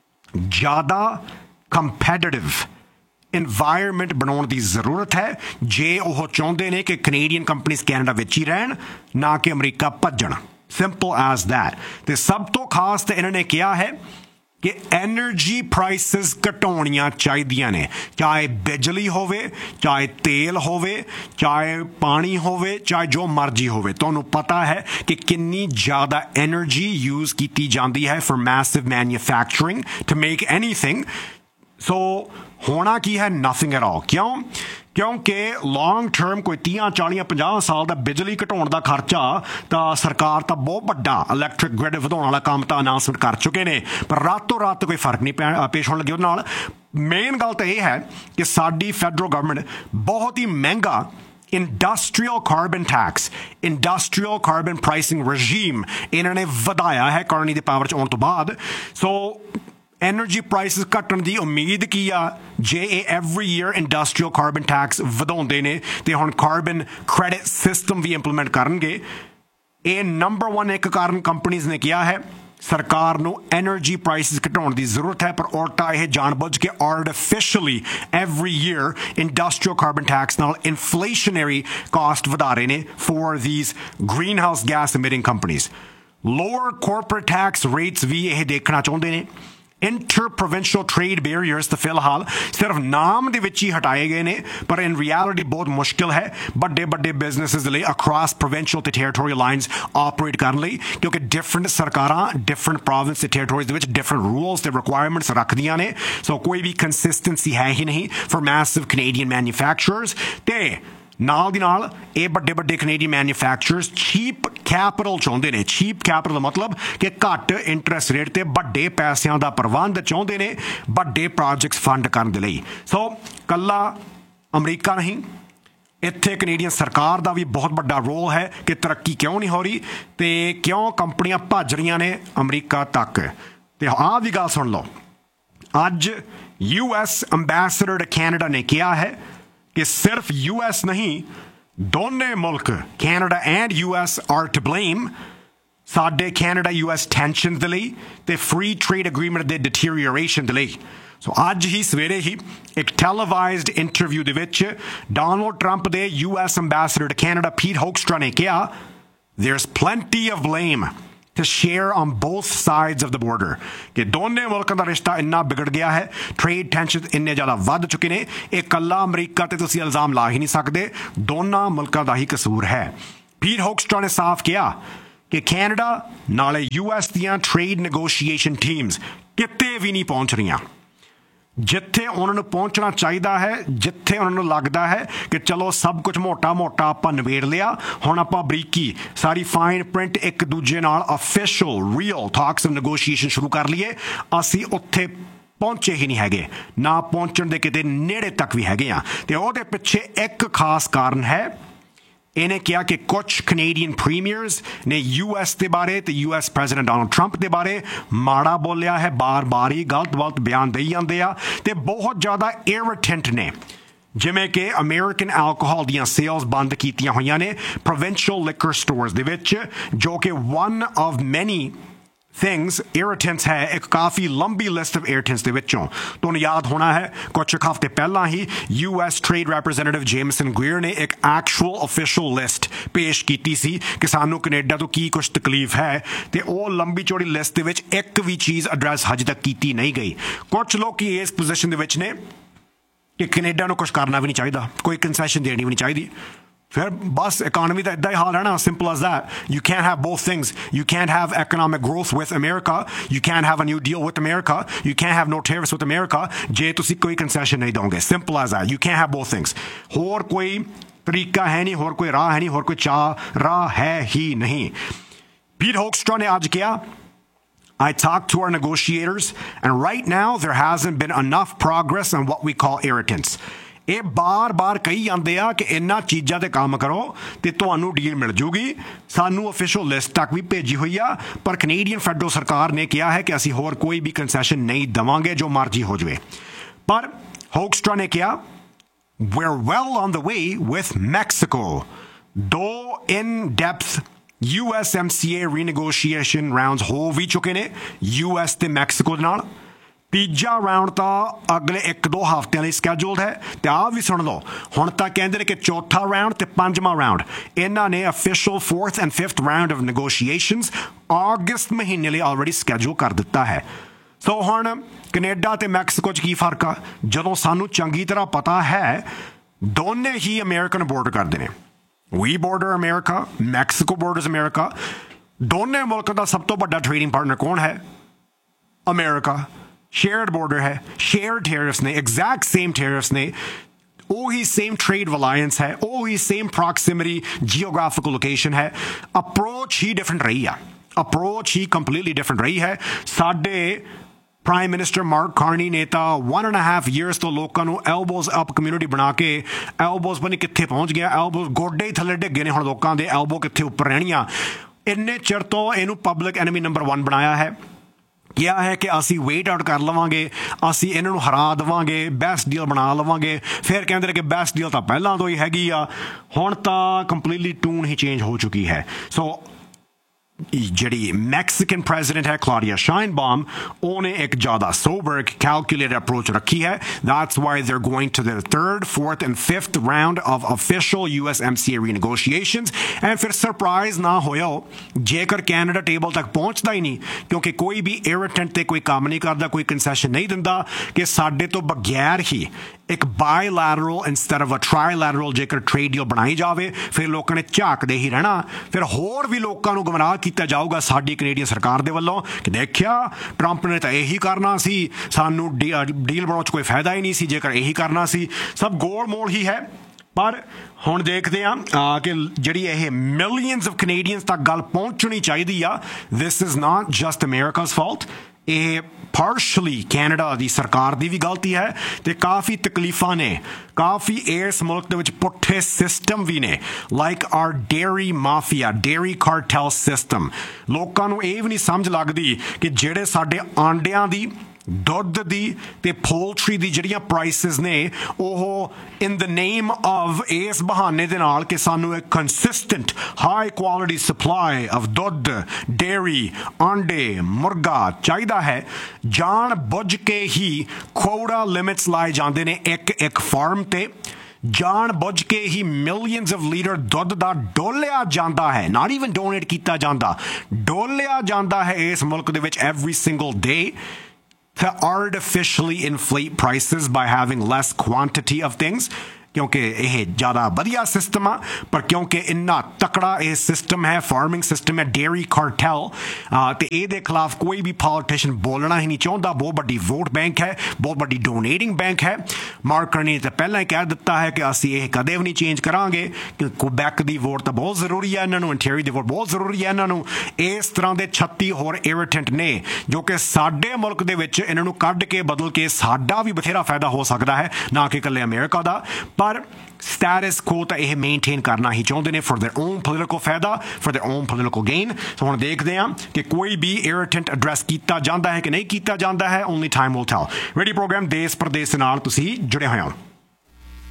ਜ਼ਿਆਦਾ ਕੰਪੈਟੀਟਿਵ ਇਨਵਾਇਰਮੈਂਟ ਬਣਾਉਣ ਦੀ ਜ਼ਰੂਰਤ ਹੈ ਜੇ ਉਹ ਚਾਹੁੰਦੇ ਨੇ ਕਿ ਕੈਨੇਡੀਅਨ ਕੰਪਨੀਜ਼ ਕੈਨੇਡਾ ਵਿੱਚ ਹੀ ਰਹਿਣ, ਨਾ ਕਿ ਅਮਰੀਕਾ ਭੱਜਣ। Simple as that. ਤੇ ਸਭ ਤੋਂ ਖਾਸ ਤਾਂ ਇਹਨਾਂ ਨੇ ਕਿਹਾ ਹੈ ਕਿ ਐਨਰਜੀ ਪ੍ਰਾਈਸਿਸ ਘਟਾਉਣੀਆਂ ਚਾਹੀਦੀਆਂ ਨੇ, ਚਾਹੇ ਬਿਜਲੀ ਹੋਵੇ, ਚਾਹੇ ਤੇਲ ਹੋਵੇ, ਚਾਹੇ ਪਾਣੀ ਹੋਵੇ, ਚਾਹੇ ਜੋ ਮਰਜ਼ੀ ਹੋਵੇ। ਤੁਹਾਨੂੰ ਪਤਾ ਹੈ ਕਿ ਕਿੰਨੀ ਜ਼ਿਆਦਾ ਐਨਰਜੀ ਯੂਜ਼ ਕੀਤੀ ਜਾਂਦੀ ਹੈ for massive manufacturing to make anything. ਸੋ ਹੋਣਾ ਕੀ ਹੈ? Nothing at all. ਕਿਉਂ? ਕਿਉਂਕਿ ਲੌਂਗ ਟਰਮ ਕੋਈ ਤੀਹ ਚਾਲੀ ਪੰਜਾਹ ਸਾਲ ਦਾ ਬਿਜਲੀ ਘਟਾਉਣ ਦਾ ਖਰਚਾ ਤਾਂ ਸਰਕਾਰ ਤਾਂ ਬਹੁਤ ਵੱਡਾ ਇਲੈਕਟ੍ਰਿਕ ਗ੍ਰਿਡ ਵਧਾਉਣ ਵਾਲਾ ਕੰਮ ਤਾਂ ਅਨਾਉਂਸਮੈਂਟ ਕਰ ਚੁੱਕੇ ਨੇ, ਪਰ ਰਾਤੋਂ ਰਾਤ ਕੋਈ ਫਰਕ ਨਹੀਂ ਪੈ ਪੇਸ਼ ਹੋਣ ਲੱਗੇ ਉਹਦੇ ਨਾਲ। ਮੇਨ ਗੱਲ ਤਾਂ ਇਹ ਹੈ ਕਿ ਸਾਡੀ ਫੈਡਰਲ ਗਵਰਨਮੈਂਟ ਬਹੁਤ ਹੀ ਮਹਿੰਗਾ industrial carbon tax, industrial carbon pricing regime ਇਹਨਾਂ ਨੇ ਵਧਾਇਆ ਹੈ ਕਾਰਨੀ ਦੇ ਪਾਵਰ 'ਚ ਆਉਣ ਤੋਂ ਬਾਅਦ। ਸੋ ਐਨਰਜੀ ਪ੍ਰਾਈਸਿਸ ਘਟਣ ਦੀ ਉਮੀਦ ਕੀ ਆ ਜੇ ਇਹ every year industrial carbon tax ਵਧਾਉਂਦੇ ਨੇ ਤੇ ਹੁਣ ਕਾਰਬਨ ਕ੍ਰੈਡਿਟ ਸਿਸਟਮ ਵੀ ਇੰਪਲੀਮੈਂਟ ਕਰਨਗੇ। ਇਹ ਨੰਬਰ ਵਨ ਇੱਕ ਕਾਰਨ ਕੰਪਨੀਜ਼ ਨੇ ਕਿਹਾ ਹੈ ਸਰਕਾਰ ਨੂੰ ਐਨਰਜੀ ਪ੍ਰਾਈਸਿਸ ਘਟਾਉਣ ਦੀ ਜ਼ਰੂਰਤ ਹੈ, ਪਰ ਉਲਟਾ ਇਹ ਜਾਣਬੁੱਝ ਕੇ artificially every year industrial carbon tax ਨਾਲ ਇਨਫਲੇਸ਼ਨਰੀ ਕਾਸਟ ਵਧਾ ਰਹੇ ਨੇ for these green house gas ਐਮਿਟਿੰਗ companies. Lower corporate tax rates ਵੀ ਇਹ ਦੇਖਣਾ ਚਾਹੁੰਦੇ ਨੇ ਇੰਟਰ ਪ੍ਰੋਵਿੰਸ਼ੀਅਲ ਟ੍ਰੇਡ ਬੈਰੀਅਰਸ ਤਾਂ ਫਿਲਹਾਲ ਸਿਰਫ ਨਾਮ ਦੇ ਵਿੱਚ ਹੀ ਹਟਾਏ ਗਏ ਨੇ, ਪਰ ਇਨ ਰਿਐਲਿਟੀ ਬਹੁਤ ਮੁਸ਼ਕਿਲ ਹੈ ਵੱਡੇ ਵੱਡੇ ਬਿਜ਼ਨੈਸਿਸ ਦੇ ਲਈ ਅਕ੍ਰੋਸ ਪ੍ਰੋਵਿੰਸ਼ੀਅਲ ਤੇ ਟੈਰੀਟੋਰੀਅਲ ਲਾਈਨਸ ਆਪਰੇਟ ਕਰਨ ਲਈ, ਕਿਉਂਕਿ ਡਿਫਰੈਂਟ ਸਰਕਾਰਾਂ ਡਿਫਰੈਂਟ ਪ੍ਰੋਵਿੰਸ ਤੇ ਟੈਰੀਟੋਰੀਜ਼ ਦੇ ਵਿੱਚ ਡਿਫਰੈਂਟ ਰੂਲਸ ਤੇ ਰਿਕੁਆਇਰਮੈਂਟਸ ਰੱਖਦੀਆਂ ਨੇ। ਸੋ ਕੋਈ ਵੀ ਕੰਸਿਸਟੈਂਸੀ ਹੈ ਹੀ ਨਹੀਂ ਫॉर ਮੈਸਿਵ ਕੈਨੇਡੀਅਨ ਮੈਨੂਫੈਕਚਰਰਸ। ਤੇ ਨਾਲ ਦੀ ਨਾਲ ਇਹ ਵੱਡੇ ਵੱਡੇ ਕੈਨੇਡੀਅਨ ਮੈਨੂਫੈਕਚਰਰਸ ਚੀਪ ਕੈਪੀਟਲ ਚਾਹੁੰਦੇ ਨੇ। ਚੀਪ ਕੈਪੀਟਲ ਦਾ ਮਤਲਬ ਕਿ ਘੱਟ ਇੰਟਰਸਟ ਰੇਟ ਤੇ ਵੱਡੇ ਪੈਸਿਆਂ ਦਾ ਪ੍ਰਬੰਧ ਚਾਹੁੰਦੇ ਨੇ ਵੱਡੇ ਪ੍ਰੋਜੈਕਟਸ ਫੰਡ ਕਰਨ ਦੇ ਲਈ। ਸੋ ਕੱਲਾ ਅਮਰੀਕਾ ਨਹੀਂ, ਇੱਥੇ ਕੈਨੇਡੀਅਨ ਸਰਕਾਰ ਦਾ ਵੀ ਬਹੁਤ ਵੱਡਾ ਰੋਲ ਹੈ ਕਿ ਤਰੱਕੀ ਕਿਉਂ ਨਹੀਂ ਹੋ ਰਹੀ ਤੇ ਕਿਉਂ ਕੰਪਨੀਆਂ ਭੱਜ ਰਹੀਆਂ ਨੇ ਅਮਰੀਕਾ ਤੱਕ। ਤੇ ਆਹ ਵੀ ਗੱਲ ਸੁਣ ਲਓ, ਅੱਜ ਯੂ ਐਸ ਅੰਬੈਸਡਰ ਕੈਨੇਡਾ ਨੇ ਕਿਹਾ ਹੈ ਕਿ ਸਿਰਫ ਯੂ ਐਸ ਨਹੀਂ, ਦੋਨੇ ਮੁਲਕ Canada and U S R to blame ਸਾਡੇ ਕੈਨੇਡਾ ਯੂ ਐਸ ਟੈਂਸ਼ਨ ਦੇ ਲਈ ਤੇ ਫ੍ਰੀ ਟ੍ਰੇਡ ਐਗਰੀਮੈਂਟ ਦੇ ਡਿਟੀਰੀਓਰੇਸ਼ਨ ਦੇ ਲਈ। ਸੋ ਅੱਜ ਹੀ ਸਵੇਰੇ ਹੀ ਇੱਕ ਟੈਲੀਵਾਈਜ਼ਡ ਇੰਟਰਵਿਊ ਦੇ ਵਿੱਚ ਡੋਨਲਡ ਟਰੰਪ ਦੇ ਯੂ ਐਸ ਅੰਬੈਸਡਰ ਕੈਨੇਡਾ ਪੀਟ ਹੋਕਸਟਰਾ ਨੇ ਕਿਹਾ there's plenty of blame to share on both sides of the border ਕਿ ਦੋਨੇ ਮੁਲਕਾਂ ਦਾ ਰਿਸ਼ਤਾ ਇੰਨਾ ਵਿਗੜ ਗਿਆ ਹੈ, ਟ੍ਰੇਡ ਟੈਂਸ਼ਨ ਇੰਨੇ ਜ਼ਿਆਦਾ ਵੱਧ ਚੁੱਕੇ ਨੇ, ਇਹ ਇਕੱਲਾ ਅਮਰੀਕਾ ਤੇ ਤੁਸੀਂ ਇਲਜ਼ਾਮ ਲਾ ਹੀ ਨਹੀਂ ਸਕਦੇ, ਦੋਨਾਂ ਮੁਲਕਾਂ ਦਾ ਹੀ ਕਸੂਰ ਹੈ। ਪੀਟ ਹੋਕਸਟਰਾ ਨੇ ਸਾਫ਼ ਕਿਹਾ ਕਿ ਕੈਨੇਡਾ ਨਾਲੇ ਯੂ ਐਸ ਦੀਆਂ ਟ੍ਰੇਡ ਨੈਗੋਸ਼ੀਏਸ਼ਨ ਟੀਮਸ ਕਿਤੇ ਵੀ ਨਹੀਂ ਪਹੁੰਚ ਰਹੀਆਂ ਜਿੱਥੇ ਉਹਨਾਂ ਨੂੰ ਪਹੁੰਚਣਾ ਚਾਹੀਦਾ ਹੈ, ਜਿੱਥੇ ਉਹਨਾਂ ਨੂੰ ਲੱਗਦਾ ਹੈ ਕਿ ਚਲੋ ਸਭ ਕੁਝ ਮੋਟਾ ਮੋਟਾ ਆਪਾਂ ਨਿਬੇੜ ਲਿਆ, ਹੁਣ ਆਪਾਂ ਬਰੀਕੀ ਸਾਰੀ ਫਾਈਨ ਪ੍ਰਿੰਟ ਇੱਕ ਦੂਜੇ ਨਾਲ official real talks and negotiation ਸ਼ੁਰੂ ਕਰ ਲਈਏ, ਅਸੀਂ ਉੱਥੇ ਪਹੁੰਚੇ ਹੀ ਨਹੀਂ ਹੈਗੇ, ਨਾ ਪਹੁੰਚਣ ਦੇ ਕਿਤੇ ਨੇੜੇ ਤੱਕ ਵੀ ਹੈਗੇ ਆ। ਤੇ ਉਹਦੇ ਪਿੱਛੇ ਇੱਕ ਖਾਸ ਕਾਰਨ ਹੈ, ਇਹਨੇ ਕਿਹਾ ਕਿ ਕੁਝ ਕੈਨੇਡੀਅਨ ਪ੍ਰੀਮੀਅਰਸ ਨੇ ਯੂ ਐਸ ਦੇ ਬਾਰੇ ਤੇ U S president Donald Trump ਦੇ ਬਾਰੇ ਮਾੜਾ ਬੋਲਿਆ ਹੈ, ਬਾਰ-ਬਾਰ ਹੀ ਗਲਤ ਗਲਤ ਬਿਆਨ ਦੇਈ ਜਾਂਦੇ ਆ ਤੇ ਬਹੁਤ ਜ਼ਿਆਦਾ ਇਰੀਟੈਂਟ ਨੇ, ਜਿਵੇਂ ਕਿ ਅਮਰੀਕਨ ਐਲਕੋਹਲ ਦੀਆਂ ਸੇਲਸ ਬੰਦ ਕੀਤੀਆਂ ਹੋਈਆਂ ਨੇ ਪ੍ਰੋਵਿੰਸ਼ੀਅਲ ਲਿਕਰ ਸਟੋਰਸ ਦੇ ਵਿੱਚ, ਜੋ ਕਿ ਵਨ ਆਫ ਮੈਨੀ things irritants ਹੈ, ਇੱਕ ਕਾਫੀ ਲੰਬੀ ਲਿਸਟ ਆਫ irritants ਦੇ ਵਿੱਚੋਂ। ਤੁਹਾਨੂੰ ਯਾਦ ਹੋਣਾ ਹੈ ਕੁਝ ਹਫ਼ਤੇ ਪਹਿਲਾਂ ਹੀ ਯੂ ਐਸ ਟ੍ਰੇਡ ਰੈਪਰੈਜ਼ੈਂਟੇਟਿਵ ਜੇਮਸਨ ਗ੍ਰੀਅਰ ਨੇ ਇੱਕ ਐਕਚੁਅਲ ਅਫੀਸ਼ੀਅਲ ਲਿਸਟ ਪੇਸ਼ ਕੀਤੀ ਸੀ ਕਿ ਸਾਨੂੰ ਕੈਨੇਡਾ ਤੋਂ ਕੀ ਕੁਝ ਤਕਲੀਫ ਹੈ, ਤੇ ਉਹ ਲੰਬੀ ਚੌੜੀ ਲਿਸਟ ਦੇ ਵਿੱਚ ਇੱਕ ਵੀ ਚੀਜ਼ ਐਡਰੈਸ ਹਜੇ ਤੱਕ ਕੀਤੀ ਨਹੀਂ ਗਈ। ਕੁਝ ਲੋਕ ਇਸ ਪੋਜੀਸ਼ਨ ਦੇ ਵਿੱਚ ਨੇ ਕਿ ਕੈਨੇਡਾ ਨੂੰ ਕੁਝ ਕਰਨਾ ਵੀ ਨਹੀਂ ਚਾਹੀਦਾ, ਕੋਈ ਕੰਸੈਸ਼ਨ ਦੇਣੀ ਵੀ ਨਹੀਂ ਚਾਹੀਦੀ। ਫਿਰ ਬਸ ਇਕਾਨਮੀ ਦਾ ਇੱਦਾਂ ਹੀ ਹਾਲ ਹੈ ਨਾ, simple as that. You can't have both things. You can't have economic growth with America. You can't have a new deal with America. You can't have no tariffs with America ਜੇ ਤੁਸੀਂ ਕੋਈ concession ਨਹੀਂ ਦੋਗੇ। Simple as that. You can't have both things. ਹੋਰ ਕੋਈ ਤਰੀਕਾ ਹੈ ਨਹੀਂ, ਹੋਰ ਕੋਈ ਰਾਹ ਹੈ ਨਹੀਂ, ਹੋਰ ਕੋਈ ਚਾਹ ਰਾਹ ਹੈ ਹੀ ਨਹੀਂ। ਪੀਟ ਹੋਕਸਟਰਾ ਨੇ ਅੱਜ ਕਿਹਾ I talked to our negotiators and right now there hasn't been enough progress on what we call irritants. ਇਹ ਬਾਰ-ਬਾਰ ਕਹੀ ਜਾਂਦੇ ਆ ਕਿ ਇਹਨਾਂ ਚੀਜ਼ਾਂ ਤੇ ਕੰਮ ਕਰੋ ਤੇ ਤੁਹਾਨੂੰ ਡੀਲ ਮਿਲ ਜੂਗੀ, ਸਾਨੂੰ ਅਫੀਸ਼ੀਅਲ ਲਿਸਟ ਤੱਕ ਵੀ ਭੇਜੀ ਹੋਈ ਆ, ਪਰ ਕੈਨੇਡੀਅਨ ਫੈਡਰਲ ਸਰਕਾਰ ਨੇ ਕਿਹਾ ਹੈ ਕਿ ਅਸੀਂ ਹੋਰ ਕੋਈ ਵੀ ਕੰਸੈਸ਼ਨ ਨਹੀਂ ਦੇਵਾਂਗੇ, ਜੋ ਮਰਜ਼ੀ ਹੋ ਜਾਵੇ। ਪਰ ਹੋਕਸਟਰਾ ਨੇ ਕਿਹਾ we're well on the way with Mexico. ਦੋ in-depth U S M C ਏ ਰੀਨੈਗੋਸ਼ੀਏਸ਼ਨ ਰਾਉਂਡਸ ਹੋ ਵੀ ਚੁੱਕੇ ਨੇ ਯੂ ਐਸ ਤੇ ਮੈਕਸੀਕੋ ਦੇ ਨਾਲ। ਤੀਜਾ ਰਾਉਂਡ ਤਾਂ ਅਗਲੇ ਇੱਕ ਦੋ ਹਫ਼ਤਿਆਂ ਲਈ ਸਕੈਜੂਲਡ ਹੈ। ਤੇ ਆਹ ਵੀ ਸੁਣ ਲਓ, ਹੁਣ ਤਾਂ ਕਹਿੰਦੇ ਨੇ ਕਿ ਚੌਥਾ ਰਾਉਂਡ ਤੇ ਪੰਜਵਾਂ ਰਾਉਂਡ ਇਹਨਾਂ ਨੇ official fourth and fifth round of negotiations ਅਗਸਤ ਮਹੀਨੇ ਲਈ ਆਲਰੇਡੀ ਸਕੈਜੂਲ ਕਰ ਦਿੱਤਾ ਹੈ। ਸੋ ਹੁਣ ਕੈਨੇਡਾ ਤੇ ਮੈਕਸੀਕੋ 'ਚ ਕੀ ਫਰਕ ਆ, ਜਦੋਂ ਸਾਨੂੰ ਚੰਗੀ ਤਰ੍ਹਾਂ ਪਤਾ ਹੈ ਦੋਨੇ ਹੀ ਅਮਰੀਕਨ ਬੋਰਡਰ ਕਰਦੇ ਨੇ। ਵੀ border America, Mexico borders America. ਦੋਨੇ ਮੁਲਕਾਂ ਦਾ ਸਭ ਤੋਂ ਵੱਡਾ ਟ੍ਰੇਡਿੰਗ ਪਾਰਟਨਰ ਕੌਣ ਹੈ? ਅਮਰੀਕਾ। ਸ਼ੇਅਰਡ ਬੋਰਡਰ ਹੈ, ਸ਼ੇਅਰਡ ਟੈਰਿਫਸ ਨੇ, ਐਗਜ਼ੈਕਟ ਸੇਮ ਟੈਰਿਫਸ ਨੇ, ਉਹੀ ਸੇਮ ਟ੍ਰੇਡ ਰਿਲਾਇੰਸ ਹੈ, ਉਹੀ ਸੇਮ ਪ੍ਰੋਕਸਿਮਿਟੀ ਜੀਓਗ੍ਰਾਫਿਕਲ ਲੋਕੇਸ਼ਨ ਹੈ। ਅਪਰੋਚ ਹੀ ਡਿਫਰੈਂਟ ਰਹੀ ਆ, ਅਪਰੋਚ ਹੀ ਕੰਪਲੀਟਲੀ ਡਿਫਰੈਂਟ ਰਹੀ ਹੈ। ਸਾਡੇ ਪ੍ਰਾਈਮ ਮਿਨਿਸਟਰ ਮਾਰਕ ਕਾਰਨੀ ਨੇ ਤਾਂ ਵਨ ਐਂਡ ਹਾਫ ਈਅਰਸ ਤੋਂ ਲੋਕਾਂ ਨੂੰ ਐਲਬੋਜ਼ ਅਪ ਕਮਿਊਨਿਟੀ ਬਣਾ ਕੇ, ਐਲਬੋਜ਼ ਪਤਾ ਨਹੀਂ ਕਿੱਥੇ ਪਹੁੰਚ ਗਿਆ, ਐਲਬੋਜ਼ ਗੋਡੇ ਹੀ ਥੱਲੇ ਡਿੱਗੇ ਨੇ ਹੁਣ ਲੋਕਾਂ ਦੇ, ਐਲਬੋ ਕਿੱਥੇ ਉੱਪਰ ਰਹਿਣੀਆਂ। ਇੰਨੇ ਚਿਰ ਤੋਂ ਇਹਨੂੰ ਪਬਲਿਕ ਐਨਮੀ ਨੰਬਰ ਵਨ ਬਣਾਇਆ ਹੈ, ਕਿਹਾ ਹੈ ਕਿ ਅਸੀਂ ਵੇਟ ਆਊਟ ਕਰ ਲਵਾਂਗੇ, ਅਸੀਂ ਇਹਨਾਂ ਨੂੰ ਹਰਾ ਦੇਵਾਂਗੇ, ਬੈਸਟ ਡੀਲ ਬਣਾ ਲਵਾਂਗੇ। ਫਿਰ ਕਹਿੰਦੇ ਨੇ ਕਿ ਬੈਸਟ ਡੀਲ ਤਾਂ ਪਹਿਲਾਂ ਤੋਂ ਹੀ ਹੈਗੀ ਆ, ਹੁਣ ਤਾਂ ਕੰਪਲੀਟਲੀ ਟੂਨ ਹੀ ਚੇਂਜ ਹੋ ਚੁੱਕੀ ਹੈ। ਸੋ ਜਿਹੜੀ ਮੈਕਸੀਕਨ ਪ੍ਰੈਜ਼ੀਡੈਂਟ ਹੈ ਕਲੌਡੀਆ ਸ਼ਾਈਨਬਾਮ ਉਹਨੇ ਇੱਕ ਜ਼ਿਆਦਾ ਸੋਬਰ ਕੈਲਕੂਲੇਟਡ ਅਪਰੋਚ ਰੱਖੀ ਹੈ that's why they're going to their third, fourth and fifth round of official U S M C A renegotiations and ਫਿਰ ਸਰਪ੍ਰਾਈਜ਼ ਨਾ ਹੋਇਓ ਜੇਕਰ ਕੈਨੇਡਾ ਟੇਬਲ ਤੱਕ ਪਹੁੰਚਦਾ ਹੀ ਨਹੀਂ ਕਿਉਂਕਿ ਕੋਈ ਵੀ ਇਰੀਟੈਂਟ ਤੇ ਕੋਈ ਕੰਮ ਨਹੀਂ ਕਰਦਾ ਕੋਈ ਕੰਸੈਸ਼ਨ ਨਹੀਂ ਦਿੰਦਾ ਕਿ ਸਾਡੇ ਤੋਂ ਬਗੈਰ ਹੀ ਇੱਕ ਬਾਇਲੈਟਰਲ ਇੰਸਟੈਡ ਆਫ ਅ ਟ੍ਰਾਈਲੈਟਰਲ ਜੇਕਰ ਟ੍ਰੇਡ ਡੀਲ ਬਣਾਈ ਜਾਵੇ ਫਿਰ ਲੋਕਾਂ ਨੇ ਝਾਕਦੇ ਹੀ ਰਹਿਣਾ ਫਿਰ ਹੋਰ ਵੀ ਲੋਕਾਂ ਨੂੰ ਗੁੰਮਰਾਹ ਕੀਤਾ ਜਾਊਗਾ ਸਾਡੀ ਕੈਨੇਡੀਅਨ ਸਰਕਾਰ ਦੇ ਵੱਲੋਂ ਕਿ ਦੇਖਿਆ ਟਰੰਪ ਨੇ ਤਾਂ ਇਹੀ ਕਰਨਾ ਸੀ ਸਾਨੂੰ ਡੀਲ ਬਣਾਉਣ 'ਚ ਕੋਈ ਫਾਇਦਾ ਹੀ ਨਹੀਂ ਸੀ ਜੇਕਰ ਇਹੀ ਕਰਨਾ ਸੀ ਸਭ ਗੋਲ ਮੋਲ ਹੀ ਹੈ ਪਰ ਹੁਣ ਦੇਖਦੇ ਹਾਂ ਕਿ ਜਿਹੜੀ ਇਹ ਮਿਲੀਅਨਸ ਆਫ ਕੈਨੇਡੀਅਨਸ ਤੱਕ ਗੱਲ ਪਹੁੰਚਣੀ ਚਾਹੀਦੀ ਆ this is not just ਅਮਰੀਕਾਜ਼ fault ਇਹ ਪਾਰਸ਼ਲੀ ਕੈਨੇਡਾ ਦੀ ਸਰਕਾਰ ਦੀ ਵੀ ਗਲਤੀ ਹੈ ਤੇ ਕਾਫੀ ਤਕਲੀਫਾਂ ਨੇ ਕਾਫੀ ਇਸ ਮੁਲਕ ਦੇ ਵਿੱਚ ਪੁੱਠੇ ਸਿਸਟਮ ਵੀ ਨੇ like R dairy mafia dairy ਕਾਰਟੈਲ system ਲੋਕਾਂ ਨੂੰ ਇਹ ਵੀ ਨਹੀਂ ਸਮਝ ਲੱਗਦੀ ਕਿ ਜਿਹੜੇ ਸਾਡੇ ਆਂਡਿਆਂ ਦੀ ਦੁੱਧ ਦੀ ਤੇ ਪੋਲਟਰੀ ਦੀ ਜਿਹੜੀਆਂ ਪ੍ਰਾਈਸਿਸ ਨੇ ਉਹ ਇਨ ਦ ਨੇਮ ਆਫ ਇਸ ਬਹਾਨੇ ਦੇ ਨਾਲ ਕਿ ਸਾਨੂੰ ਇੱਕ consistent high quality supply of ਦੁੱਧ ਡੇਅਰੀ ਆਂਡੇ ਮੁਰਗਾ ਚਾਹੀਦਾ ਹੈ ਜਾਣ ਬੁੱਝ ਕੇ ਹੀ ਕੋਟਾ ਲਿਮਿਟਸ ਲਾਏ ਜਾਂਦੇ ਨੇ ਇੱਕ ਇੱਕ ਫਾਰਮ ਤੇ ਜਾਣ ਬੁੱਝ ਕੇ ਹੀ ਮਿਲੀਅਨਸ ਆਫ ਲੀਟਰ ਦੁੱਧ ਦਾ ਡੋਲਿਆ ਜਾਂਦਾ ਹੈ ਨਾਟ ਈਵਨ ਡੋਨੇਟ ਕੀਤਾ ਜਾਂਦਾ ਡੋਲਿਆ ਜਾਂਦਾ ਹੈ ਇਸ ਮੁਲਕ ਦੇ ਵਿੱਚ every single day to artificially inflate prices by having less quantity of things ਕਿਉਂਕਿ ਇਹ ਜ਼ਿਆਦਾ ਵਧੀਆ ਸਿਸਟਮ ਆ ਪਰ ਕਿਉਂਕਿ ਇੰਨਾ ਤਕੜਾ ਇਹ ਸਿਸਟਮ ਹੈ ਫਾਰਮਿੰਗ ਸਿਸਟਮ ਹੈ ਡੇਅਰੀ ਕਾਰਟੈਲ ਤੇ ਇਹਦੇ ਖਿਲਾਫ ਕੋਈ ਵੀ ਪੋਲੀਟੀਸ਼ੀਅਨ ਬੋਲਣਾ ਹੀ ਨਹੀਂ ਚਾਹੁੰਦਾ ਬਹੁਤ ਵੱਡੀ ਵੋਟ ਬੈਂਕ ਹੈ ਬਹੁਤ ਵੱਡੀ ਡੋਨੇਟਿੰਗ ਬੈਂਕ ਹੈ ਮਾਰਕ ਕਰਨੀ ਨੇ ਤਾਂ ਪਹਿਲਾਂ ਹੀ ਕਹਿ ਦਿੱਤਾ ਹੈ ਕਿ ਅਸੀਂ ਇਹ ਕਦੇ ਵੀ ਨਹੀਂ ਚੇਂਜ ਕਰਾਂਗੇ ਕਿ ਕੁਬੈਕ ਦੀ ਵੋਟ ਤਾਂ ਬਹੁਤ ਜ਼ਰੂਰੀ ਹੈ ਇਹਨਾਂ ਨੂੰ ontario ਦੀ ਵੋਟ ਬਹੁਤ ਜ਼ਰੂਰੀ ਹੈ ਇਹਨਾਂ ਨੂੰ ਇਸ ਤਰ੍ਹਾਂ ਦੇ ਛੱਤੀ ਹੋਰ ਇਰੀਟੈਂਟ ਨੇ ਜੋ ਕਿ ਸਾਡੇ ਮੁਲਕ ਦੇ ਵਿੱਚ ਇਹਨਾਂ ਨੂੰ ਕੱਢ ਕੇ ਬਦਲ ਕੇ ਸਾਡਾ ਵੀ ਬਥੇਰਾ ਫਾਇਦਾ ਹੋ ਸਕਦਾ ਹੈ ਨਾ ਕਿ ਇਕੱਲੇ ਅਮਰੀਕਾ ਦਾ ਪਰ ਸਟੈਟਸ ਕੋ ਤਾਂ ਇਹ ਮੇਨਟੇਨ ਕਰਨਾ ਹੀ ਚਾਹੁੰਦੇ ਨੇ ਫॉर देयर ओन ਪੋਲੀਟੀਕਲ ਫਾਇਦਾ for their own political gain ਸੋ ਹੁਣ ਦੇਖਦੇ ਹਾਂ ਕਿ ਕੋਈ ਵੀ ਇਰੀਟੈਂਟ ਐਡਰੈਸ ਕੀਤਾ ਜਾਂਦਾ ਹੈ ਕਿ ਨਹੀਂ ਕੀਤਾ ਜਾਂਦਾ ਹੈ only time will tell radio programme ਦੇਸ਼ ਪ੍ਰਦੇਸ਼ ਨਾਲ ਤੁਸੀਂ ਜੁੜੇ ਹੋਏ ਹੋ